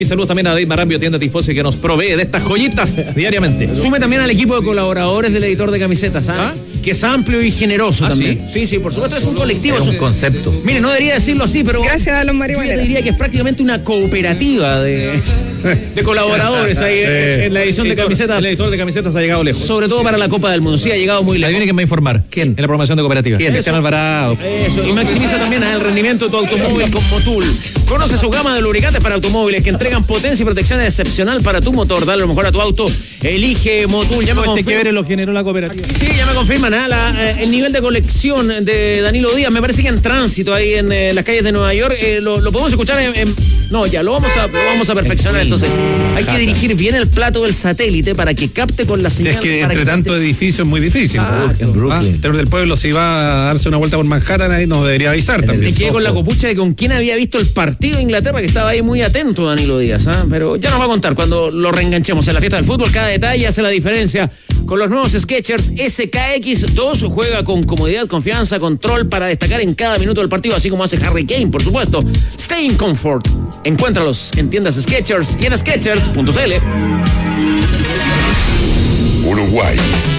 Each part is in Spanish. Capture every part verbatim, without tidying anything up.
Y saludos también a David Marambio, tienda Tifosi, que nos provee de estas joyitas diariamente. Sume también al equipo de colaboradores del editor de camisetas, ¿sabes? ¿Ah? Que es amplio y generoso. ¿Ah, también. Sí? sí, sí, por supuesto, es un colectivo. Es un concepto. Mire, no debería decirlo así, pero... Gracias a los marihuaneros. Yo diría que es prácticamente una cooperativa de, de colaboradores ahí sí. en, en la edición editor, de camisetas. El editor de camisetas ha llegado lejos. Sobre todo para la Copa del Mundo. Sí, ha llegado muy lejos. Adivine quién va a informar. ¿Quién? En la promoción de cooperativa. ¿Quién? Cristian Alvarado. Eso. Y maximiza también el rendimiento de tu automóvil con Motul. Conoce su gama de lubricantes para automóviles que entregan potencia y protección excepcional para tu motor. Dale lo mejor a tu auto. Elige Motul. Ya me este quiebre lo generó la cooperativa. Sí, ya me confirman ¿eh? la, eh, el nivel de colección de Danilo Díaz. Me parece que en tránsito ahí en eh, las calles de Nueva York eh, lo, lo podemos escuchar en, en... No, ya lo vamos a, lo vamos a perfeccionar. Entonces hay que dirigir bien el plato del satélite para que capte con la señal. Es que para entre que tanto capte... edificio es muy difícil. Ah, en Brooklyn. Ah, del pueblo, si va a darse una vuelta por Manhattan, ahí nos debería avisar también. Me quedé con la copucha de con quién había visto el partido de Inglaterra, que estaba ahí muy atento Danilo Díaz, ¿eh? Pero ya nos va a contar cuando lo reenganchemos en la fiesta del fútbol. Cada detalle hace la diferencia. Con los nuevos Skechers S K X dos juega con comodidad, confianza, control para destacar en cada minuto del partido, así como hace Harry Kane, por supuesto. Stay in comfort. Encuéntralos en tiendas Skechers y en skechers punto c l. Uruguay.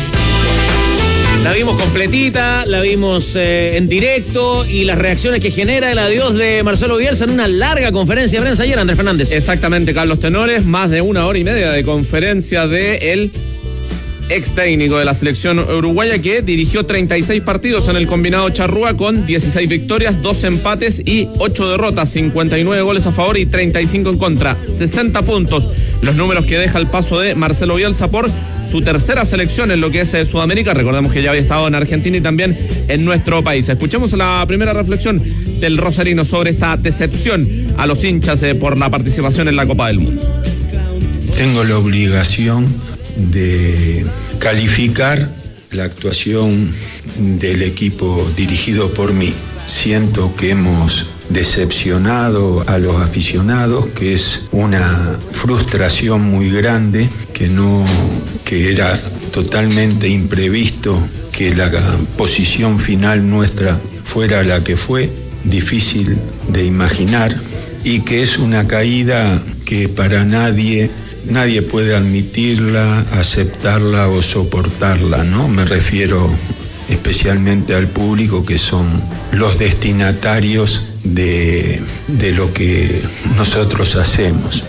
La vimos completita, la vimos eh, en directo y las reacciones que genera el adiós de Marcelo Bielsa en una larga conferencia de prensa ayer, Andrés Fernández. Exactamente, Carlos Tenores, más de una hora y media de conferencia de el ex técnico de la selección uruguaya, que dirigió treinta y seis partidos en el combinado charrúa con dieciséis victorias, dos empates y ocho derrotas, cincuenta y nueve goles a favor y treinta y cinco en contra, sesenta puntos, los números que deja el paso de Marcelo Bielsa por su tercera selección en lo que es eh, Sudamérica. Recordemos que ya había estado en Argentina y también en nuestro país. Escuchemos la primera reflexión del rosarino sobre esta decepción a los hinchas eh, por la participación en la Copa del Mundo. Tengo la obligación de calificar la actuación del equipo dirigido por mí. Siento que hemos decepcionado a los aficionados, que es una frustración muy grande, que no, que era totalmente imprevisto que la posición final nuestra fuera la que fue, difícil de imaginar, y que es una caída que para nadie Nadie puede admitirla, aceptarla o soportarla, ¿no? Me refiero especialmente al público, que son los destinatarios de, de lo que nosotros hacemos.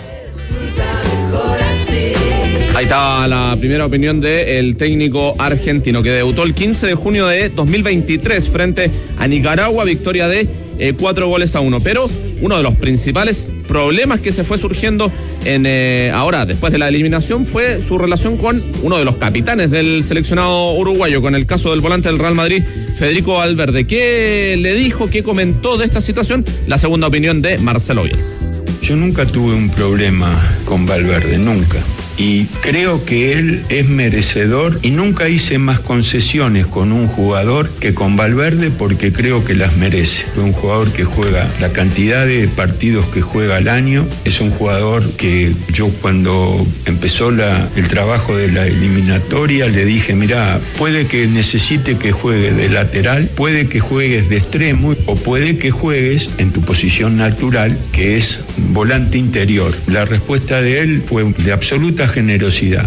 Ahí estaba la primera opinión del técnico argentino, que debutó el quince de junio de dos mil veintitrés frente a Nicaragua, victoria de eh, cuatro goles a uno. Pero uno de los principales problemas que se fue surgiendo en eh, ahora, después de la eliminación, fue su relación con uno de los capitanes del seleccionado uruguayo, con el caso del volante del Real Madrid, Federico Valverde. ¿Qué le dijo, qué comentó de esta situación? La segunda opinión de Marcelo Bielsa. Yo nunca tuve un problema con Valverde, nunca. Y creo que él es merecedor, y nunca hice más concesiones con un jugador que con Valverde, porque creo que las merece. Es un jugador que juega la cantidad de partidos que juega al año. Es un jugador que yo, cuando empezó la, el trabajo de la eliminatoria, le dije: mirá, puede que necesite que juegue de lateral, puede que juegues de extremo, o puede que juegues en tu posición natural, que es volante interior. La respuesta de él fue de absoluta generosidad.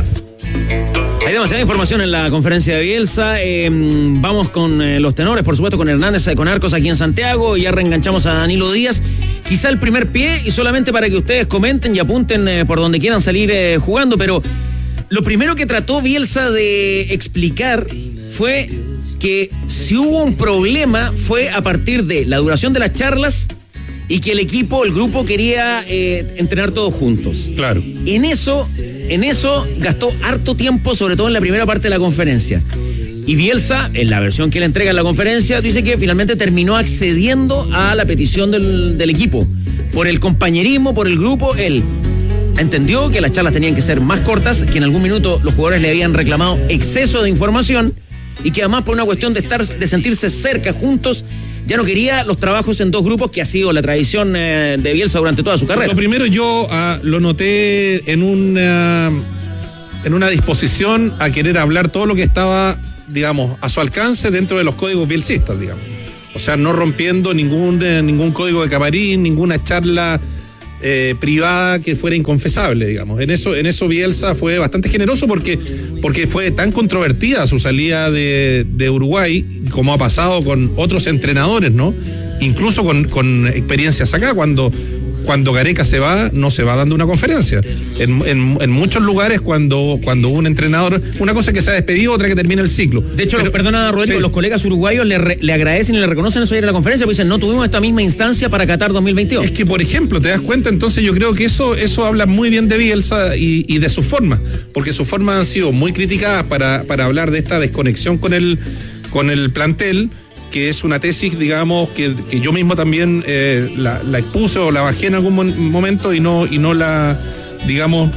Hay demasiada información en la conferencia de Bielsa. Eh, vamos con eh, los tenores, por supuesto, con Hernández, eh, con Arcos aquí en Santiago, y ya reenganchamos a Danilo Díaz. Quizá el primer pie, y solamente para que ustedes comenten y apunten eh, por donde quieran salir eh, jugando, pero lo primero que trató Bielsa de explicar fue que si hubo un problema fue a partir de la duración de las charlas y que el equipo, el grupo quería eh, entrenar todos juntos. Claro. En eso, en eso gastó harto tiempo, sobre todo en la primera parte de la conferencia. Y Bielsa, en la versión que le entrega en la conferencia, dice que finalmente terminó accediendo a la petición del, del equipo. Por el compañerismo, por el grupo, él entendió que las charlas tenían que ser más cortas, que en algún minuto los jugadores le habían reclamado exceso de información, y que además por una cuestión de estar, de sentirse cerca, juntos, ya no quería los trabajos en dos grupos, que ha sido la tradición eh, de Bielsa durante toda su carrera. Lo primero, yo uh, lo noté en una, en una disposición a querer hablar todo lo que estaba, digamos, a su alcance dentro de los códigos bielsistas, digamos. O sea, no rompiendo ningún, eh, ningún código de camarín, ninguna charla eh, privada que fuera inconfesable, digamos. En eso, en eso Bielsa fue bastante generoso porque, porque fue tan controvertida su salida de, de Uruguay, como ha pasado con otros entrenadores, ¿no? Incluso con, con experiencias acá, cuando cuando Gareca se va, no se va dando una conferencia. En, en, en muchos lugares, cuando, cuando un entrenador, una cosa es que se ha despedido, otra que termina el ciclo. De hecho, Pero, perdona, Rodrigo, sí. Los colegas uruguayos le, re, le agradecen y le reconocen eso ayer en la conferencia, porque dicen, no tuvimos esta misma instancia para Qatar dos mil veintidós. Es que, por ejemplo, te das cuenta, entonces yo creo que eso, eso habla muy bien de Bielsa y, y de sus formas, porque sus formas han sido muy criticadas para, para hablar de esta desconexión con el, con el plantel, que es una tesis, digamos, que, que yo mismo también eh, la, la expuse o la bajé en algún momento y no, y no la, digamos,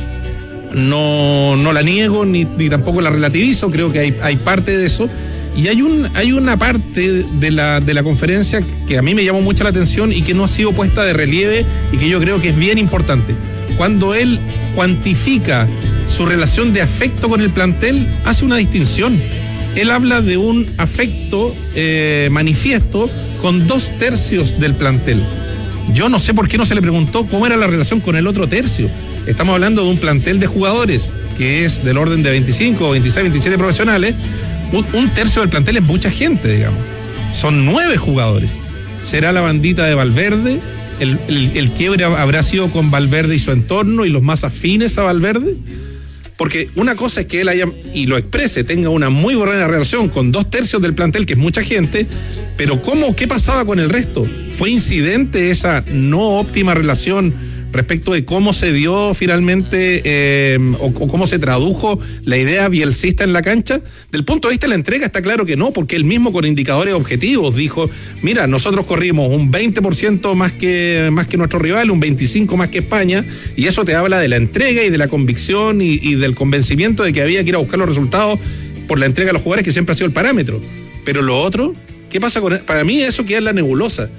no, no la niego ni, ni tampoco la relativizo. Creo que hay, hay parte de eso. Y hay un, hay una parte de la, de la conferencia que a mí me llamó mucho la atención y que no ha sido puesta de relieve y que yo creo que es bien importante. Cuando él cuantifica su relación de afecto con el plantel, hace una distinción. Él habla de un afecto eh, manifiesto con dos tercios del plantel. Yo no sé por qué no se le preguntó cómo era la relación con el otro tercio. Estamos hablando de un plantel de jugadores que es del orden de veinticinco, veintiséis, veintisiete profesionales. Un, un tercio del plantel es mucha gente, digamos. Son nueve jugadores. ¿Será la bandita de Valverde? ¿El, el, el quiebre habrá sido con Valverde y su entorno y los más afines a Valverde? Porque una cosa es que él haya, y lo exprese, tenga una muy buena relación con dos tercios del plantel, que es mucha gente, pero ¿cómo? ¿Qué pasaba con el resto? ¿Fue incidente esa no óptima relación respecto de cómo se dio finalmente eh, o, o cómo se tradujo la idea bielcista en la cancha? Del punto de vista de la entrega está claro que no, porque él mismo con indicadores objetivos dijo, mira, nosotros corrimos un veinte por ciento más que, más que nuestro rival, un veinticinco por ciento más que España, y eso te habla de la entrega y de la convicción y, y del convencimiento de que había que ir a buscar los resultados por la entrega a los jugadores, que siempre ha sido el parámetro. Pero lo otro, ¿qué pasa con él? Para mí eso queda en la nebulosa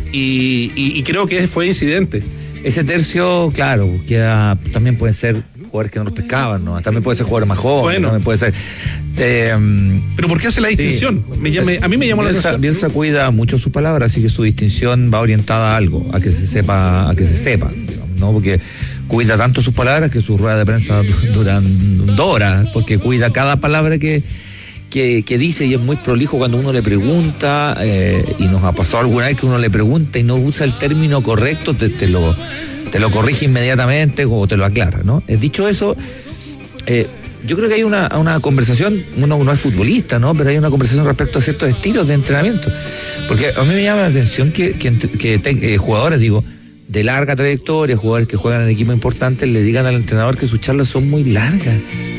y, y, y creo que fue incidente. Ese tercio, claro, queda, también pueden ser jugadores que no los pescaban, ¿no? También puede ser jugadores más jóvenes, bueno. También puede ser. Eh, Pero ¿por qué hace la distinción? Sí. Me, me, a mí me llamó Bielsa, la atención. Bielsa cuida mucho sus palabras, así que su distinción va orientada a algo, a que se sepa, a que se sepa, digamos, ¿no? Porque cuida tanto sus palabras que sus ruedas de prensa duran dos horas, porque cuida cada palabra que. Que, que dice y es muy prolijo cuando uno le pregunta, eh, y nos ha pasado alguna vez que uno le pregunta y no usa el término correcto, te, te lo te lo corrige inmediatamente o te lo aclara, ¿no? Dicho eso, eh, yo creo que hay una, una conversación, uno no es futbolista, ¿no? Pero hay una conversación respecto a ciertos estilos de entrenamiento, porque a mí me llama la atención que, que, que te, eh, jugadores, digo, de larga trayectoria, jugadores que juegan en equipos importantes, le digan al entrenador que sus charlas son muy largas.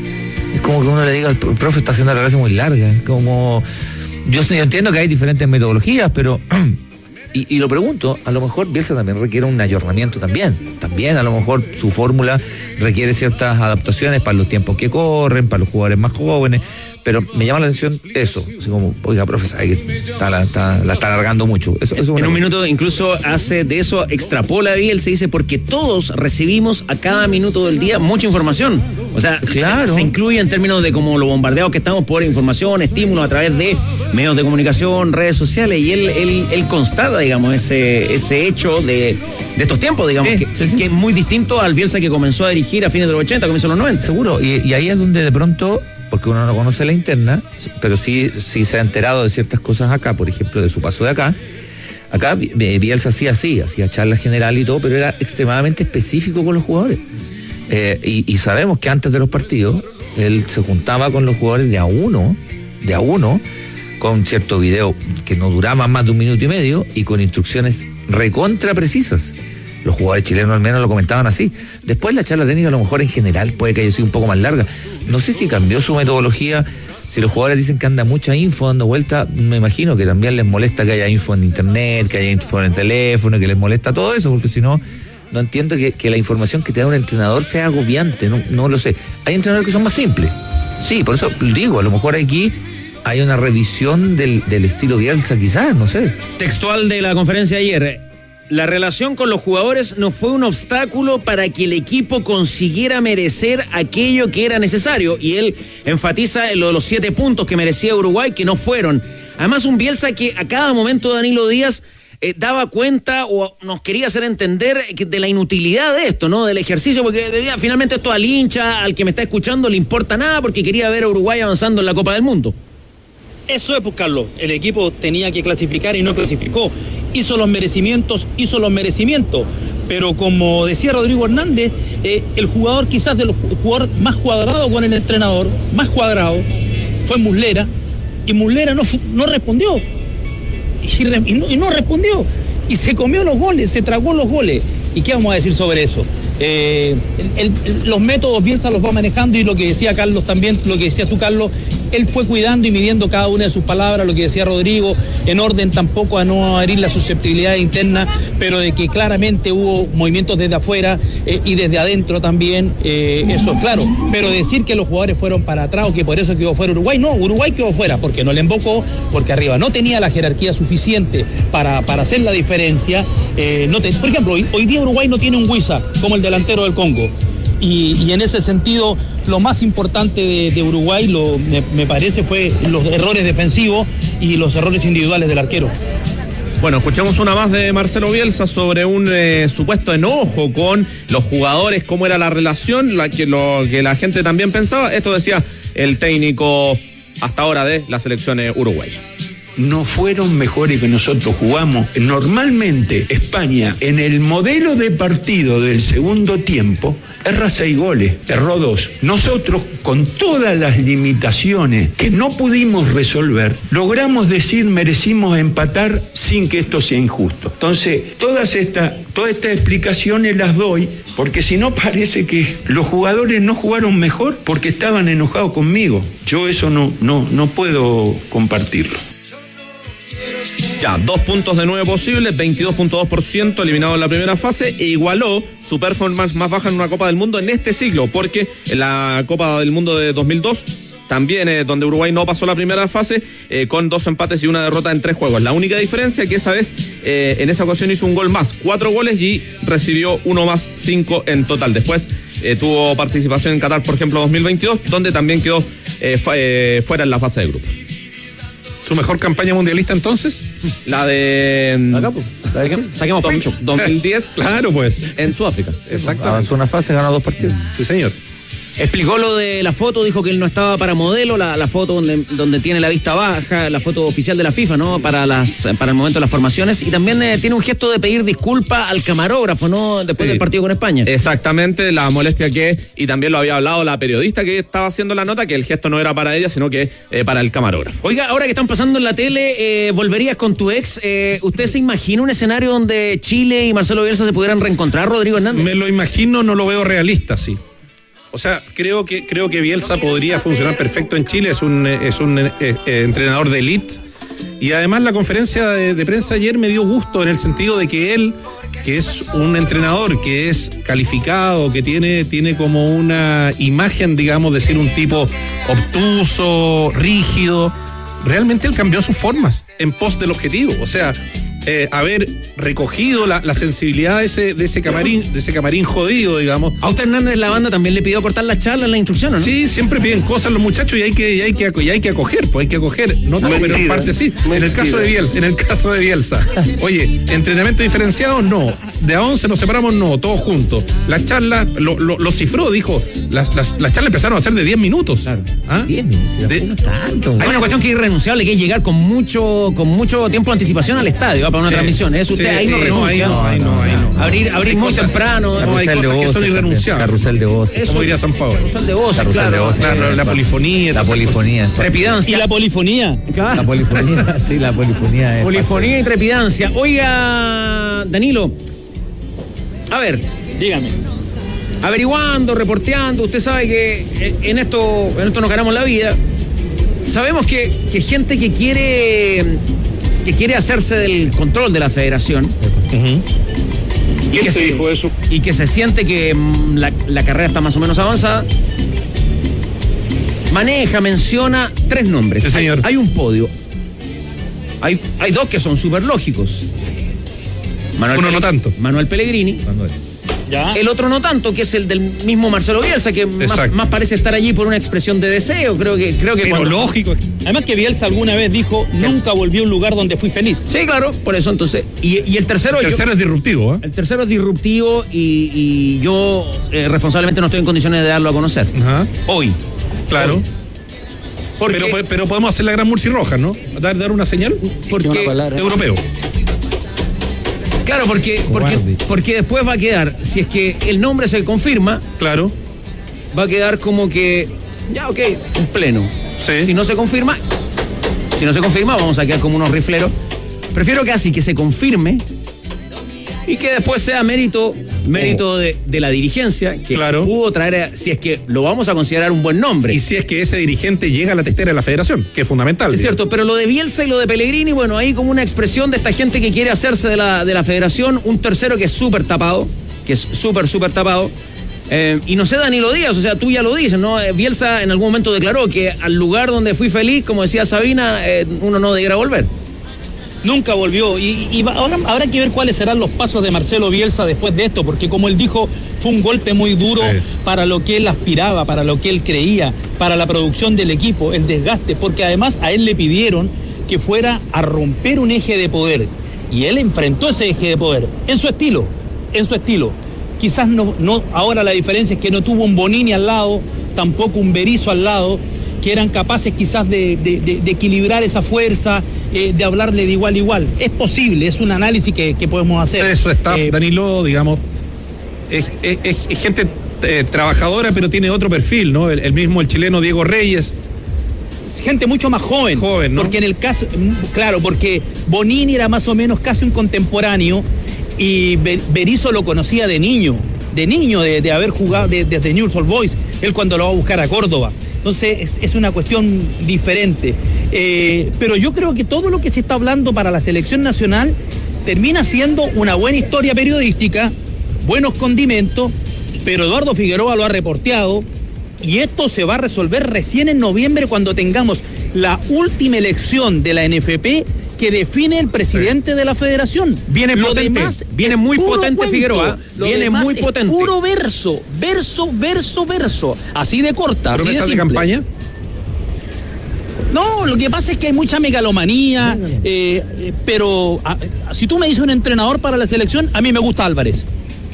Es como que uno le diga, el profe está haciendo la clase muy larga. Como yo, yo entiendo que hay diferentes metodologías, pero y, y lo pregunto, a lo mejor Bielsa también requiere un ayornamiento también. También a lo mejor su fórmula requiere ciertas adaptaciones para los tiempos que corren, para los jugadores más jóvenes. Pero me llama la atención eso, así como, oiga, profe, sabe que está, la, está, la está alargando mucho. Eso, eso en un minuto incluso hace de eso, extrapola Bielsa, se dice, porque todos recibimos a cada minuto del día mucha información. O sea, claro. se, se incluye en términos de como lo bombardeados que estamos por información, estímulos a través de medios de comunicación, redes sociales, y él, él, él constata, digamos, ese, ese hecho de, de estos tiempos, digamos, sí, que, sí, sí. que es muy distinto al Bielsa que comenzó a dirigir a fines de los ochenta, comienzo de los noventa. Seguro, y, y ahí es donde de pronto, porque uno no conoce la interna, pero sí, sí se ha enterado de ciertas cosas acá, por ejemplo, de su paso de acá. Acá Bielsa hacía así, hacía charlas generales y todo, pero era extremadamente específico con los jugadores. Eh, y, y sabemos que antes de los partidos, él se juntaba con los jugadores de a uno, de a uno, con cierto video que no duraba más de un minuto y medio y con instrucciones recontra precisas. Los jugadores chilenos al menos lo comentaban así. Después la charla técnica a lo mejor en general puede que haya sido un poco más larga. No sé si cambió su metodología. Si los jugadores dicen que anda mucha info dando vuelta, me imagino que también les molesta que haya info en internet, que haya info en el teléfono, que les molesta todo eso, porque si no, no entiendo que, que la información que te da un entrenador sea agobiante, no, no lo sé. Hay entrenadores que son más simples. Sí, por eso digo, a lo mejor aquí hay una revisión del, del estilo Bielsa quizás, no sé. Textual de la conferencia de ayer. La relación con los jugadores no fue un obstáculo para que el equipo consiguiera merecer aquello que era necesario. Y él enfatiza en lo de los siete puntos que merecía Uruguay, que no fueron. Además, un Bielsa que a cada momento Danilo Díaz eh, daba cuenta o nos quería hacer entender que de la inutilidad de esto, ¿no? Del ejercicio, porque eh, finalmente esto al hincha, al que me está escuchando, le importa nada porque quería ver a Uruguay avanzando en la Copa del Mundo. Eso es buscarlo. El equipo tenía que clasificar y no clasificó. Hizo los merecimientos, hizo los merecimientos. Pero como decía Rodrigo Hernández, eh, el jugador quizás de los jugadores más cuadrado con el entrenador, más cuadrado, fue Muslera. Y Muslera no, no respondió. Y, re, y, no, y no respondió. Y se comió los goles, se tragó los goles. ¿Y qué vamos a decir sobre eso? Eh, el, el, los métodos Bielsa los va manejando y lo que decía Carlos también, lo que decía tú, Carlos, él fue cuidando y midiendo cada una de sus palabras, lo que decía Rodrigo, en orden tampoco a no herir la susceptibilidad interna, pero de que claramente hubo movimientos desde afuera eh, y desde adentro también, eh, eso es claro. Pero decir que los jugadores fueron para atrás o que por eso quedó fuera Uruguay, no, Uruguay quedó fuera porque no le embocó, porque arriba no tenía la jerarquía suficiente para, para hacer la diferencia. Eh, no te, por ejemplo, hoy, hoy día Uruguay no tiene un Huiza como el delantero del Congo. Y, y en ese sentido, lo más importante de, de Uruguay, lo, me, me parece, fue los errores defensivos y los errores individuales del arquero. Bueno, escuchamos una más de Marcelo Bielsa sobre un eh, supuesto enojo con los jugadores, cómo era la relación, la que, lo que la gente también pensaba. Esto decía el técnico hasta ahora de la selección uruguaya. No fueron mejores que nosotros jugamos. Normalmente España en el modelo de partido del segundo tiempo erra seis goles, erró dos. Nosotros, con todas las limitaciones que no pudimos resolver, logramos decir merecimos empatar sin que esto sea injusto. Entonces, todas estas, todas estas explicaciones las doy porque si no parece que los jugadores no jugaron mejor porque estaban enojados conmigo. Yo eso no, no, no puedo compartirlo. Ya, dos puntos de nueve posibles, veintidós punto dos por ciento eliminado en la primera fase e igualó su performance más baja en una Copa del Mundo en este siglo, porque en la Copa del Mundo de dos mil dos, también eh, donde Uruguay no pasó la primera fase, eh, con dos empates y una derrota en tres juegos. La única diferencia es que esa vez, eh, en esa ocasión hizo un gol más, cuatro goles y recibió uno más, cinco en total. Después eh, tuvo participación en Qatar, por ejemplo, dos mil veintidós, donde también quedó eh, fa- eh, fuera en la fase de grupos. ¿Su mejor campaña mundialista entonces? La de... Acá, pues. Saquemos pecho. dos mil diez. Claro, pues. En Sudáfrica. Exactamente. Avanzó una fase, ganó dos partidos. Sí, señor. Explicó lo de la foto, dijo que él no estaba para modelo, la, la foto donde, donde tiene la vista baja, la foto oficial de la FIFA, ¿no? Para las para el momento de las formaciones. Y también eh, tiene un gesto de pedir disculpas al camarógrafo, ¿no? Después sí. del partido con España. Exactamente, la molestia que, y también lo había hablado la periodista que estaba haciendo la nota, que el gesto no era para ella, sino que eh, para el camarógrafo. Oiga, ahora que están pasando en la tele, eh, ¿volverías con tu ex? Eh, ¿Usted se imagina un escenario donde Chile y Marcelo Bielsa se pudieran reencontrar, Rodrigo Hernández? Me lo imagino, no lo veo realista, sí. O sea, creo que creo que Bielsa podría funcionar perfecto en Chile, es un es un eh, eh, entrenador de élite y además la conferencia de, de prensa ayer me dio gusto en el sentido de que él, que es un entrenador que es calificado, que tiene tiene como una imagen, digamos, de ser un tipo obtuso, rígido, realmente él cambió sus formas en pos del objetivo, o sea, Eh, haber recogido la, la sensibilidad de ese, de ese camarín, de ese camarín jodido, digamos. A usted Hernández, la banda también le pidió cortar la charla en la instrucción, ¿no? Sí, siempre piden cosas los muchachos y hay que, y hay que, y hay que acoger, pues hay que acoger. No todo, pero en parte sí. Mentira. En el caso de Bielsa, en el caso de Bielsa. Oye, entrenamiento diferenciado, no. De a once nos separamos, no, todos juntos. Las charlas, lo, lo, lo cifró, dijo. Las, las, las charlas empezaron a ser de diez minutos. Claro. ¿Ah? diez minutos. De, no tanto. Hay una cuestión que es irrenunciable, que es llegar con mucho, con mucho tiempo de anticipación al estadio, para una sí, transmisión. Eso usted sí, ahí no sí, renuncia. No, ahí no, ahí no. Abrir, abrir muy cosas, temprano. No, hay cosas que son irrenunciables. Carrusel de voces. Como diría San Pablo. Carrusel de voces, Carrusel claro. de voces. Claro, la polifonía. La polifonía. Trepidancia. Y la polifonía. Claro. La polifonía, sí, la polifonía. Es polifonía y trepidancia. Oiga, Danilo. A ver. Dígame. Averiguando, reporteando, usted sabe que en esto, en esto nos ganamos la vida. Sabemos que, que gente que quiere que quiere hacerse del control de la federación. Uh-huh. ¿Quién te dijo eso? Y que se siente que mm, la, la carrera está más o menos avanzada. Maneja, menciona tres nombres. Sí, señor. Hay, hay un podio. Hay, hay dos que son súper lógicos. Manuel Uno Pele- no tanto. Manuel Pellegrini. Manuel. Ya. El otro no tanto, que es el del mismo Marcelo Bielsa, que más, más parece estar allí por una expresión de deseo. Creo que, creo que Pero cuando... lógico. Además que Bielsa alguna vez dijo, nunca volví a un lugar donde fui feliz. Sí, claro, por eso entonces. Y, y el tercero... El tercero yo, es disruptivo, ¿eh? El tercero es disruptivo y, y yo eh, responsablemente no estoy en condiciones de darlo a conocer. Ajá. Hoy. Claro. Hoy. Porque, pero, pero podemos hacer la gran Murciroja, ¿no? Dar, dar una señal. Porque... Europeo. Claro, porque, porque, porque después va a quedar, si es que el nombre se confirma, claro, va a quedar como que, ya, ok, un pleno. Sí. Si no se confirma, si no se confirma, vamos a quedar como unos rifleros. Prefiero casi que se confirme y que después sea mérito, mérito oh. de, de la dirigencia, que claro. pudo traer, a, si es que lo vamos a considerar un buen nombre. Y si es que ese dirigente llega a la testera de la federación, que es fundamental. Es digamos. cierto, pero lo de Bielsa y lo de Pellegrini, bueno, ahí como una expresión de esta gente que quiere hacerse de la, de la federación, un tercero que es súper tapado, que es súper, súper tapado. Eh, y no sé, Danilo Díaz, o sea, tú ya lo dices, ¿no? Bielsa en algún momento declaró que al lugar donde fui feliz, como decía Sabina, eh, uno no debiera volver. Nunca volvió y, y ahora habrá que ver cuáles serán los pasos de Marcelo Bielsa después de esto, porque como él dijo, fue un golpe muy duro sí. para lo que él aspiraba, para lo que él creía, para la producción del equipo, el desgaste, porque además a él le pidieron que fuera a romper un eje de poder y él enfrentó ese eje de poder en su estilo, en su estilo. Quizás no, no ahora la diferencia es que no tuvo un Bonini al lado, tampoco un Berizzo al lado, que eran capaces quizás de, de, de, de equilibrar esa fuerza, eh, de hablarle de igual a igual. Es posible, es un análisis que, que podemos hacer. Eso está, eh, Danilo, digamos, es, es, es, es gente eh, trabajadora, pero tiene otro perfil, ¿no? El, el mismo, el chileno Diego Reyes. Gente mucho más joven. Joven, ¿no? Porque en el caso, claro, porque Bonini era más o menos casi un contemporáneo y Berizzo lo conocía de niño, de niño, de, de haber jugado desde de, de Newell's Old Boys, él cuando lo va a buscar a Córdoba. Entonces es, es una cuestión diferente. Eh, pero yo creo que todo lo que se está hablando para la selección nacional termina siendo una buena historia periodística, buenos condimentos, pero Eduardo Figueroa lo ha reporteado y esto se va a resolver recién en noviembre cuando tengamos la última elección de la N F P que define el presidente sí. de la federación. Viene lo potente, demás viene muy potente cuento. Figueroa, lo viene muy potente. Es puro verso, verso, verso, verso, así de corta, así de simple. ¿De campaña? No, lo que pasa es que hay mucha megalomanía, eh, eh, pero a, si tú me dices un entrenador para la selección, a mí me gusta Álvarez.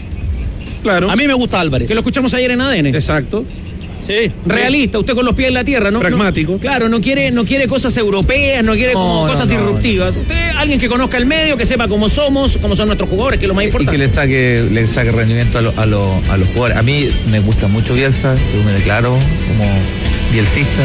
Claro. A mí me gusta Álvarez. Que lo escuchamos ayer en A D N. Exacto. Sí, realista, usted con los pies en la tierra, ¿no? Pragmático. No, claro, no quiere, no quiere cosas europeas, no quiere no, no, cosas no, disruptivas. No. Usted, alguien que conozca el medio, que sepa cómo somos, cómo son nuestros jugadores, que es lo más importante. Y que le saque, le saque rendimiento a, lo, a, lo, a los jugadores. A mí me gusta mucho Bielsa, yo me declaro como bielcista.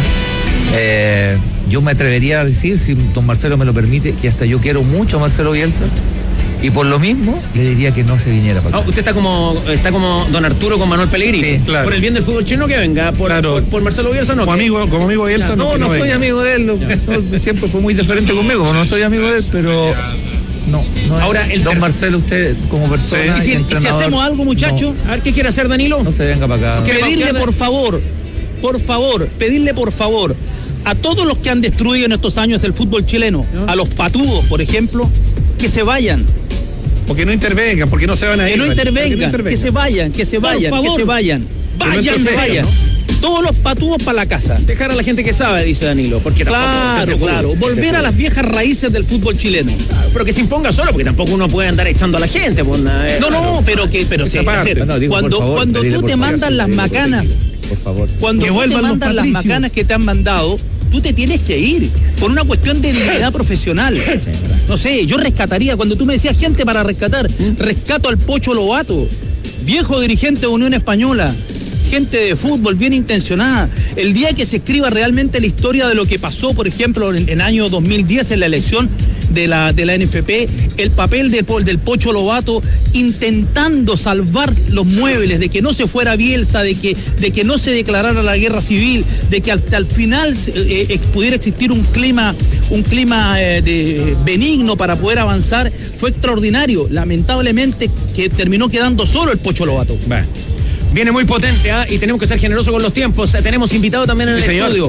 Eh, yo me atrevería a decir, si don Marcelo me lo permite, que hasta yo quiero mucho a Marcelo Bielsa. Y por lo mismo, le diría que no se viniera para acá. Oh, usted está como está como don Arturo con Manuel Pellegrini. Sí, claro. Por el bien del fútbol chino que venga. Por, claro. por, por Marcelo Bielsa no. Como que... amigo, como amigo de Bielsa no. No, no, no soy venga. amigo de él. No, siempre fue muy diferente conmigo. No soy amigo de él, pero... No, no ahora el don Marcelo, usted como persona. Sí. ¿Y, si, y si hacemos algo, muchacho? No. A ver, ¿qué quiere hacer Danilo? No se venga para acá. Pedirle por favor, por favor, pedirle por favor a todos los que han destruido en estos años el fútbol chileno, ¿no? A los patudos, por ejemplo, que se vayan. Porque no intervengan, porque no se van a ir. Que no intervengan, que, no intervengan. que se vayan, que se vayan, que se vayan. Vayan, se vayan. ¿No? Todos los patudos para la casa. Dejar a la gente que sabe, dice Danilo. Porque claro, claro. Volver a las viejas raíces del fútbol chileno. Claro, pero que se imponga solo, porque tampoco uno puede andar echando a la gente. Pues, eh, no, no, claro. pero que, pero sí, hacer. No, digo, cuando favor, cuando tú te mandan las macanas, por favor. Cuando tú te mandan las macanas que te han mandado, tú te tienes que ir por una cuestión de dignidad profesional. No sé, yo rescataría, cuando tú me decías gente para rescatar, rescato al Pocho Lobato, viejo dirigente de Unión Española, gente de fútbol bien intencionada. El día que se escriba realmente la historia de lo que pasó, por ejemplo, en el año dos mil diez en la elección de la, de la N F P, el papel de, del Pocho Lobato intentando salvar los muebles, de que no se fuera Bielsa, de que, de que no se declarara la guerra civil, de que hasta al final eh, eh, pudiera existir un clima, un clima eh, de, benigno para poder avanzar, fue extraordinario. Lamentablemente que terminó quedando solo el Pocho Lobato. Bueno. Viene muy potente, ¿eh? Y tenemos que ser generosos con los tiempos. Tenemos invitado también en sí, el señor. estudio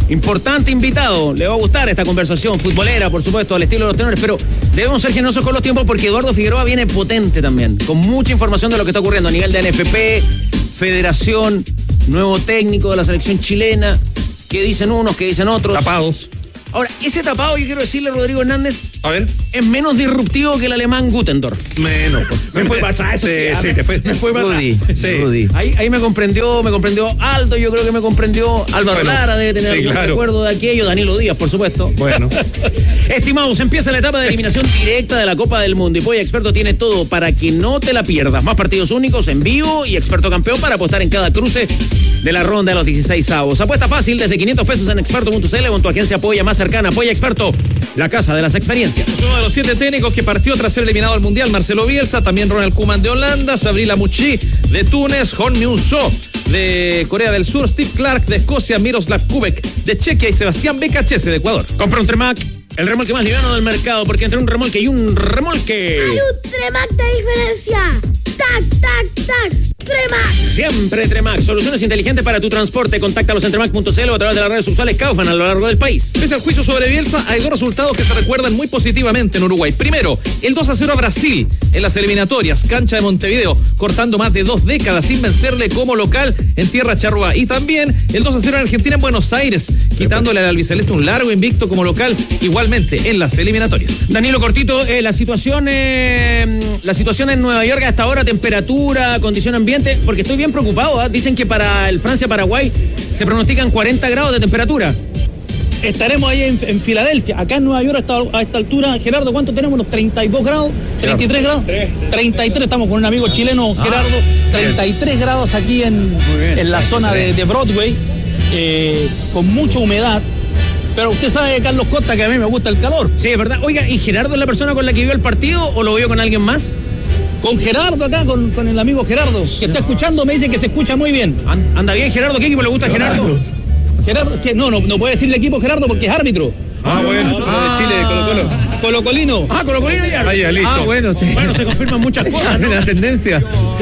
importante invitado. Le va a gustar esta conversación futbolera, por supuesto, al estilo de los tenores, pero debemos ser generosos con los tiempos porque Eduardo Figueroa viene potente también, con mucha información de lo que está ocurriendo a nivel de N F P, Federación, nuevo técnico de la selección chilena, qué dicen unos, qué dicen otros. Tapados. Ahora, ese tapado, yo quiero decirle a Rodrigo Hernández, A ver. es menos disruptivo que el alemán Gutendorf. Menos. Me fue para atrás, eso Sí, sí, sí, me, te fue. me fue para Rudy, atrás. Sí. Rudy. Ahí, ahí me comprendió, me comprendió Aldo, yo creo que me comprendió Álvaro Bueno, Lara, debe tener sí, algún claro. recuerdo de aquello, Danilo Díaz, por supuesto. Bueno. Estimados, empieza la etapa de eliminación directa de la Copa del Mundo y Polla Experto tiene todo para que no te la pierdas. Más partidos únicos en vivo y Experto Campeón para apostar en cada cruce de la ronda de los dieciséis avos. Apuesta fácil desde quinientos pesos en experto punto c l o en tu agencia Polla más cercana. Polla Experto, la casa de las experiencias. Es uno de los siete técnicos que partió tras ser eliminado al Mundial, Marcelo Bielsa, también Ronald Koeman de Holanda, Sabril Amuchi de Túnez, Hon Myung-soo de Corea del Sur, Steve Clark de Escocia, Miroslav Kubek de Chequia y Sebastián Becachese de Ecuador. Compra un Tremac, el remolque más liviano del mercado, porque entre un remolque y un remolque... Hay un Tremac de diferencia. Tac, tac, tac. Tremac. Siempre Tremac, soluciones inteligentes para tu transporte. Contáctalos en tremac punto c l o a través de las redes sociales Kaufman a lo largo del país. Pese al juicio sobre Bielsa, hay dos resultados que se recuerdan muy positivamente en Uruguay. Primero, el dos a cero a Brasil en las eliminatorias, cancha de Montevideo, cortando más de dos décadas sin vencerle como local en tierra charrúa. Y también el dos a cero en Argentina en Buenos Aires, quitándole al albiceleste un largo invicto como local, igualmente en las eliminatorias. Danilo Cortito, eh, la situación eh, la situación en Nueva York hasta ahora, temperatura, condición ambiente, porque estoy bien preocupado, ¿eh? Dicen que para el Francia-Paraguay se pronostican cuarenta grados de temperatura. Estaremos ahí en, en Filadelfia, acá en Nueva York a esta, a esta altura. Gerardo, ¿cuánto tenemos? ¿Unos treinta y dos grados? ¿treinta y tres grados? treinta y tres, estamos con un amigo chileno, Gerardo. treinta y tres grados aquí en, en la zona de, de Broadway, eh, con mucha humedad. Pero usted sabe, Carlos Costa, que a mí me gusta el calor. Sí, es verdad. Oiga, ¿y Gerardo es la persona con la que vio el partido o lo vio con alguien más? Con Gerardo acá, con, con el amigo Gerardo, que está escuchando, me dice que se escucha muy bien. ¿Anda bien, Gerardo? ¿Qué equipo le gusta a Gerardo? Gerardo, que no, no, no puede decir el equipo Gerardo porque es árbitro. Ah, bueno. Ah, de Chile, de Colo Colo. Colocolino. Ah, Colocolino ya. Ah, ya, listo. Ah, bueno, sí. Bueno, se confirman muchas cosas, ¿no? La tendencia.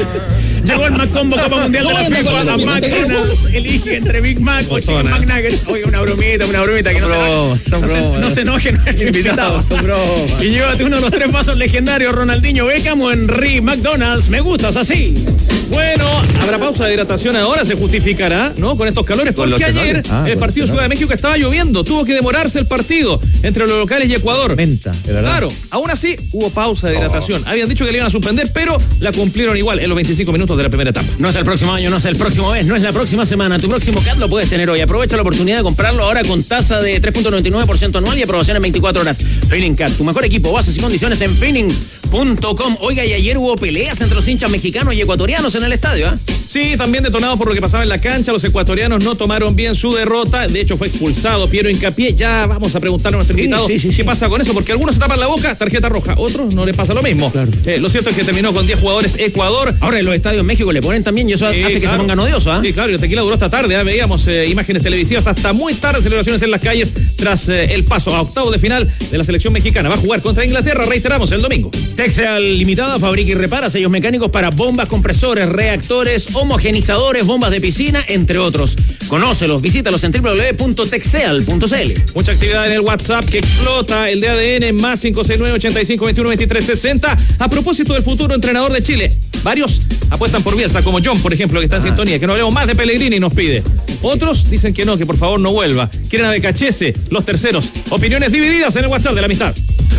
Llegó el Macombo Copa Mundial de la FIFA a McDonald's. Elige entre Big Mac o Chicken McNuggets. Oye, una bromita, una bromita que no, Son se, no, bromas, se, son no se enojen nuestros invitados. Son bromas. Y llévate uno de los tres vasos legendarios, Ronaldinho Beckham o Henry McDonald's. Me gustas así. Bueno, habrá pausa de hidratación ahora, se justificará, ¿no? Con estos calores, Con porque los ayer calores. Ah, el con partido los Ciudad de México estaba lloviendo, tuvo que demorarse el partido entre los locales y Ecuador. Menta, de verdad. Claro, aún así hubo pausa de hidratación. Habían dicho que le iban a suspender, pero la cumplieron igual en los veinticinco minutos de la primera etapa. No es el próximo año, no es el próximo mes, no es la próxima semana. Tu próximo C A T lo puedes tener hoy. Aprovecha la oportunidad de comprarlo ahora con tasa de tres punto noventa y nueve por ciento anual y aprobación en veinticuatro horas. Finning C A T, tu mejor equipo, bases y condiciones en finning punto com. Oiga, y ayer hubo peleas entre los hinchas mexicanos y ecuatorianos en el estadio, ¿ah? ¿eh? Sí, también detonados por lo que pasaba en la cancha, los ecuatorianos no tomaron bien su derrota, de hecho fue expulsado Piero Hincapié. Ya vamos a preguntarle a nuestro Sí, invitado sí, sí, qué sí. pasa con eso, porque algunos se tapan la boca, tarjeta roja, otros no les pasa lo mismo. Claro. Eh, lo cierto es que terminó con diez jugadores Ecuador. Ahora en los estadios en México le ponen también y eso Sí, hace que claro. se pongan odiosos, ¿ah? Sí, claro, y el tequila duró hasta tarde, ¿eh? Veíamos eh, imágenes televisivas hasta muy tarde, celebraciones en las calles tras eh, el paso a octavos de final de la selección mexicana. Va a jugar contra Inglaterra, reiteramos, el domingo. Texel Limitada fabrica y repara sellos mecánicos para bombas, compresores, reactores, homogenizadores, bombas de piscina, entre otros. Conócelos, visítalos en doble u doble u doble u punto texel punto c l. Mucha actividad en el WhatsApp que explota el de A D N más cinco seis nueve, ochenta y cinco, veintiuno, veintitrés, sesenta. A propósito del futuro entrenador de Chile, varios apuestan por Bielsa, como John, por ejemplo, que está en sintonía, que no hablemos más de Pellegrini y nos pide. Otros dicen que no, que por favor no vuelva. Quieren a Becachese, los terceros. Opiniones divididas en el WhatsApp de la amistad.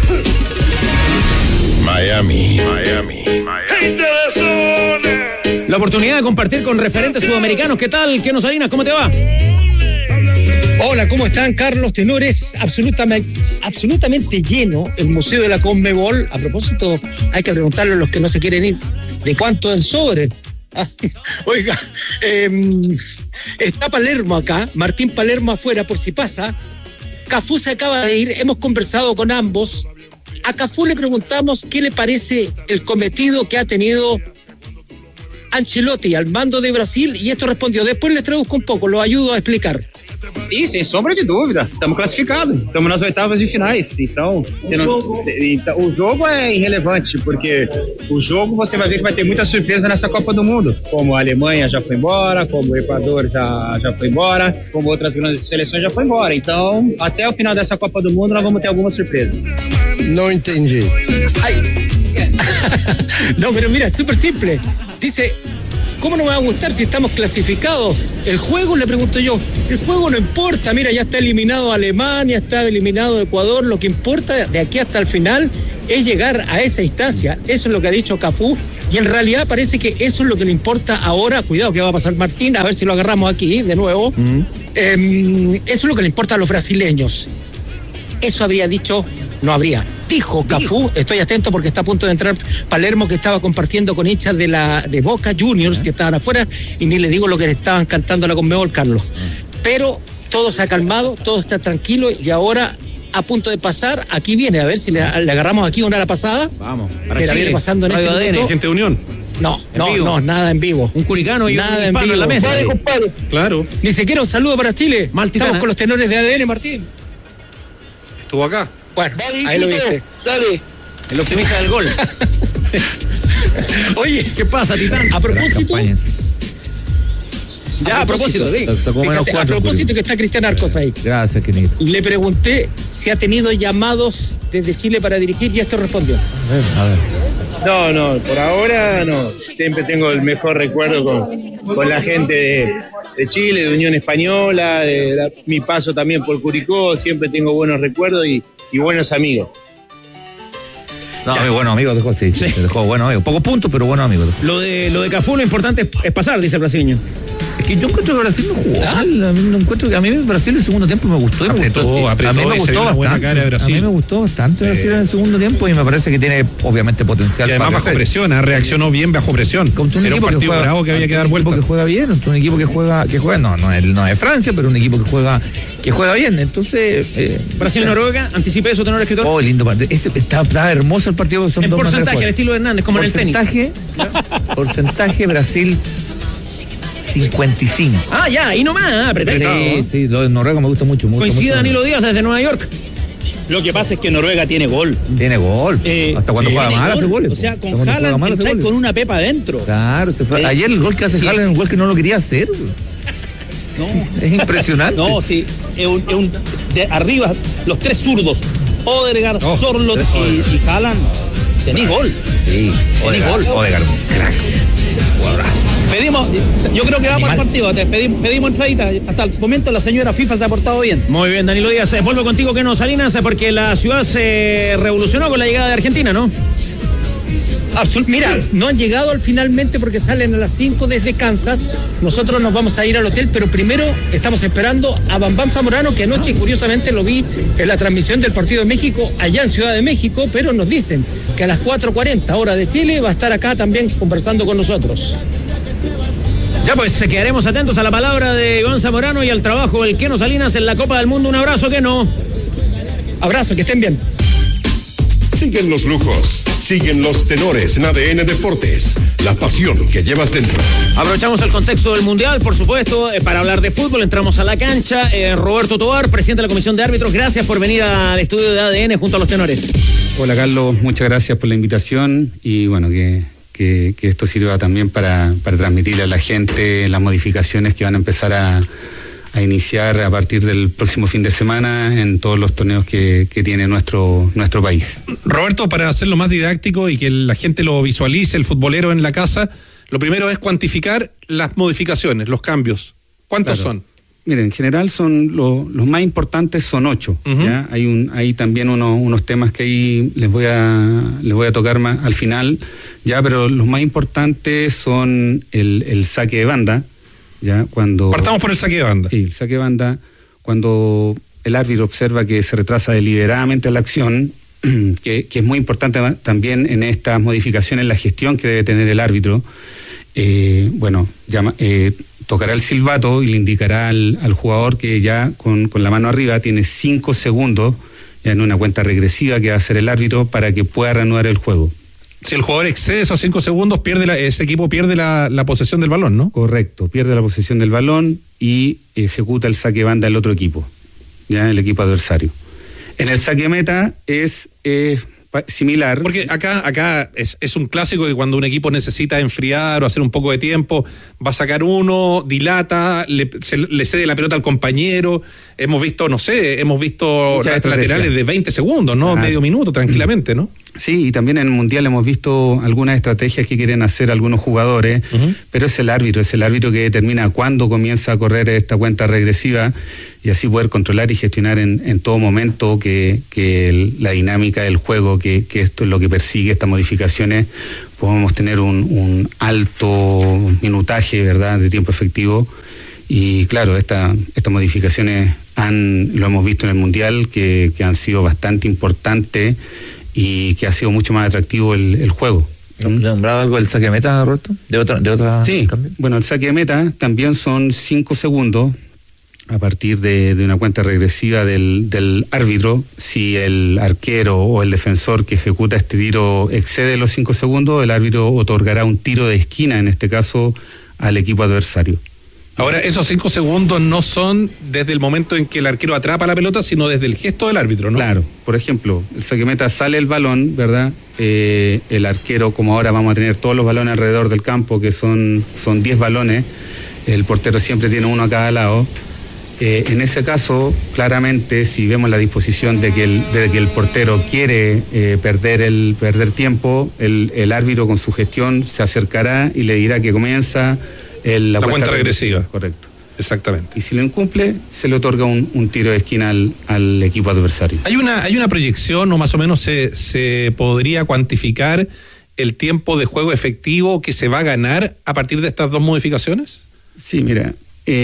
Miami, Miami, Miami. La oportunidad de compartir con referentes sudamericanos. ¿Qué tal? ¿Qué nos harinas? ¿Cómo te va? Hola, ¿cómo están, Carlos? Tenores, absolutamente, absolutamente lleno el Museo de la Conmebol. A propósito, hay que preguntarle a los que no se quieren ir, ¿de cuánto es el sobre? Ah, oiga, eh, está Palermo acá, Martín Palermo afuera por si pasa. Cafú se acaba de ir, hemos conversado con ambos. A Cafú le preguntamos qué le parece el cometido que ha tenido Ancelotti al mando de Brasil y esto respondió. Después les traduzco un poco, lo ayudo a explicar. Sim, sem sombra de dúvida. Estamos classificados. Estamos nas oitavas de finais. Então, você não, você, então, o jogo é irrelevante, porque o jogo você vai ver que vai ter muita surpresa nessa Copa do Mundo. Como a Alemanha já foi embora, como o Equador já, já foi embora, como outras grandes seleções já foi embora. Então, até o final dessa Copa do Mundo, nós vamos ter alguma surpresa. No entendí. Ay. No, pero mira, es súper simple. Dice, ¿cómo no me va a gustar si estamos clasificados? El juego, le pregunto yo, el juego no importa. Mira, ya está eliminado Alemania, está eliminado Ecuador. Lo que importa de aquí hasta el final es llegar a esa instancia. Eso es lo que ha dicho Cafú. Y en realidad parece que eso es lo que le importa ahora. Cuidado que va a pasar Martín, a ver si lo agarramos aquí de nuevo. Uh-huh. Eh, eso es lo que le importa a los brasileños. Eso habría dicho, no habría. Dijo Cafú, estoy atento porque está a punto de entrar Palermo, que estaba compartiendo con hinchas de la de Boca Juniors que estaban afuera, y ni le digo lo que le estaban cantando a la Conmebol, Carlos. Pero todo se ha calmado, todo está tranquilo, y ahora a punto de pasar, aquí viene, a ver si le, le agarramos aquí una a la pasada. Vamos, para que la viene pasando en Radio este A D N. minuto. Gente de Unión. No, no, vivo. no, nada en vivo. Un curicano y nada un en hispano vivo. en la mesa. Vale, compadre. Claro. Ni siquiera un saludo para Chile. Maltitana. Estamos con los tenores de A D N, Martín. Estuvo acá. Bueno, ahí lo viste. Sale. El optimista del gol. Oye, ¿qué pasa, Titán? A propósito. Ya, a propósito, sí. Fíjate, a propósito que está Cristian Arcos ahí. Gracias, querido. Le pregunté si ha tenido llamados desde Chile para dirigir, y esto respondió. A ver, a ver. No, no, por ahora no. Siempre tengo el mejor recuerdo con, con la gente de, de Chile, de Unión Española, de la, mi paso también por Curicó. Siempre tengo buenos recuerdos y, y buenos amigos. No, muy buenos amigos dejó, sí, sí, sí. dejó buenos amigos. Pocos puntos, pero buenos amigos. Lo de, lo de Cafú, lo importante es, es pasar, dice el brasileño. Es que yo encuentro que Brasil no jugó mal. A mí, no encuentro que a mí Brasil en el segundo tiempo me gustó. Y me apretó, gustó. apretó, a mí me gustó bastante. Cara de Brasil. A mí me gustó bastante Brasil eh. en el segundo tiempo, y me parece que tiene obviamente potencial. Y además para bajo hacer. presión, reaccionó bien bajo presión. Contra un Era equipo un partido que juega, bravo que había que dar vuelta. Un equipo que juega bien, un equipo que juega, que juega no, no es, no es Francia, pero un equipo que juega que juega bien. Entonces, eh, Brasil-Noruega, anticipé eso, tenor escritor. Oh, lindo partido. Está, está hermoso el partido. Son en dos porcentaje, al estilo de Hernández, como porcentaje, en el tenis. Porcentaje Brasil cincuenta y cinco. Ah, ya, ahí nomás, apretado. Sí, sí, lo de Noruega me gusta mucho. Me gusta Coincide mucho. Danilo Díaz desde Nueva York. Lo que pasa es que Noruega tiene gol. Tiene gol. Eh, Hasta cuando sí, juega mal hace goles. O sea, con Haaland entráis con una pepa adentro. Claro, se fue. Eh, ayer el gol que hace sí. Haaland es un gol que no lo quería hacer. No. Es impresionante. No, sí. Es un, es un, de arriba, los tres zurdos. Odegaard, oh, Sorloth y, y Haaland. Tenís gol. Sí, Tenís gol. Odegaard, crack. Pedimos, yo creo que vamos al partido, te pedimos, pedimos entradita. Hasta el momento la señora FIFA se ha portado bien. Muy bien, Danilo Díaz. Vuelvo contigo, que no, Salinas, porque la ciudad se revolucionó con la llegada de Argentina, ¿no? Absolut- Mira, no han llegado al finalmente porque salen a las cinco desde Kansas. Nosotros nos vamos a ir al hotel, pero primero estamos esperando a Bambam Zamorano, que anoche curiosamente lo vi en la transmisión del partido de México allá en Ciudad de México, pero nos dicen que a las cuatro cuarenta hora de Chile va a estar acá también conversando con nosotros. Ya pues, quedaremos atentos a la palabra de Iván Zamorano y al trabajo del Keno Salinas en la Copa del Mundo. Un abrazo, Keno. Abrazo, que estén bien. Siguen los lujos, siguen los tenores en A D N Deportes, la pasión que llevas dentro. Aprovechamos el contexto del Mundial, por supuesto, eh, para hablar de fútbol. Entramos a la cancha. Eh, Roberto Tobar, presidente de la Comisión de Árbitros, gracias por venir al estudio de A D N junto a los tenores. Hola, Carlos, muchas gracias por la invitación y bueno, que, que, que esto sirva también para, para transmitirle a la gente las modificaciones que van a empezar a... a iniciar a partir del próximo fin de semana en todos los torneos que, que tiene nuestro, nuestro país. Roberto, para hacerlo más didáctico y que la gente lo visualice, el futbolero en la casa, lo primero es cuantificar las modificaciones, los cambios. ¿Cuántos claro. son? Miren, en general son lo, los más importantes son ocho. Uh-huh. ¿Ya? Hay un, hay también uno, unos temas que ahí les voy a les voy a tocar más al final, ya, pero los más importantes son el, el saque de banda. Ya, cuando, Partamos por el saque de banda. Sí, el saque de banda, cuando el árbitro observa que se retrasa deliberadamente la acción, que, que es muy importante también en estas modificaciones la gestión que debe tener el árbitro, eh, bueno, llama, eh, tocará el silbato y le indicará al, al jugador que ya con, con la mano arriba tiene cinco segundos, ya en una cuenta regresiva que va a hacer el árbitro para que pueda reanudar el juego. Si el jugador excede esos cinco segundos, pierde la, ese equipo pierde la, la posesión del balón, ¿no? Correcto, pierde la posesión del balón y ejecuta el saque banda del otro equipo, ya el equipo adversario. En el saque meta es eh, similar. Porque acá, acá es, es un clásico que cuando un equipo necesita enfriar o hacer un poco de tiempo, va a sacar uno, dilata, le, se, le cede la pelota al compañero. Hemos visto, no sé, hemos visto las laterales de veinte segundos, ¿no? Ah. Medio minuto, tranquilamente, ¿no? Sí, y también en el Mundial hemos visto algunas estrategias que quieren hacer algunos jugadores, uh-huh. pero es el árbitro, es el árbitro que determina cuándo comienza a correr esta cuenta regresiva y así poder controlar y gestionar en, en todo momento que, que el, la dinámica del juego, que, que esto es lo que persigue estas modificaciones, podemos tener un, un alto minutaje, ¿verdad?, de tiempo efectivo. Y claro, esta, estas modificaciones han, lo hemos visto en el Mundial, que, que han sido bastante importantes y que ha sido mucho más atractivo el, el juego. ¿Nombraba algo del saque de meta, Roberto? ¿De otra, de otra sí, cambio? Bueno, el saque de meta también son cinco segundos a partir de, de una cuenta regresiva del, del árbitro. Si el arquero o el defensor que ejecuta este tiro excede los cinco segundos, el árbitro otorgará un tiro de esquina, en este caso, al equipo adversario. Ahora, esos cinco segundos no son desde el momento en que el arquero atrapa la pelota, sino desde el gesto del árbitro, ¿no? Claro, por ejemplo, el saque meta sale el balón, ¿verdad? Eh, el arquero, como ahora vamos a tener todos los balones alrededor del campo, que son son diez balones, el portero siempre tiene uno a cada lado. Eh, en ese caso, claramente, si vemos la disposición de que el, de que el portero quiere eh, perder el perder tiempo, el, el árbitro con su gestión se acercará y le dirá que comienza El, la, la cuenta regresiva. regresiva. Correcto. Exactamente. Y si lo incumple, se le otorga un, un tiro de esquina al, al equipo adversario. ¿Hay una, hay una proyección o más o menos se, se podría cuantificar el tiempo de juego efectivo que se va a ganar a partir de estas dos modificaciones? Sí, mira,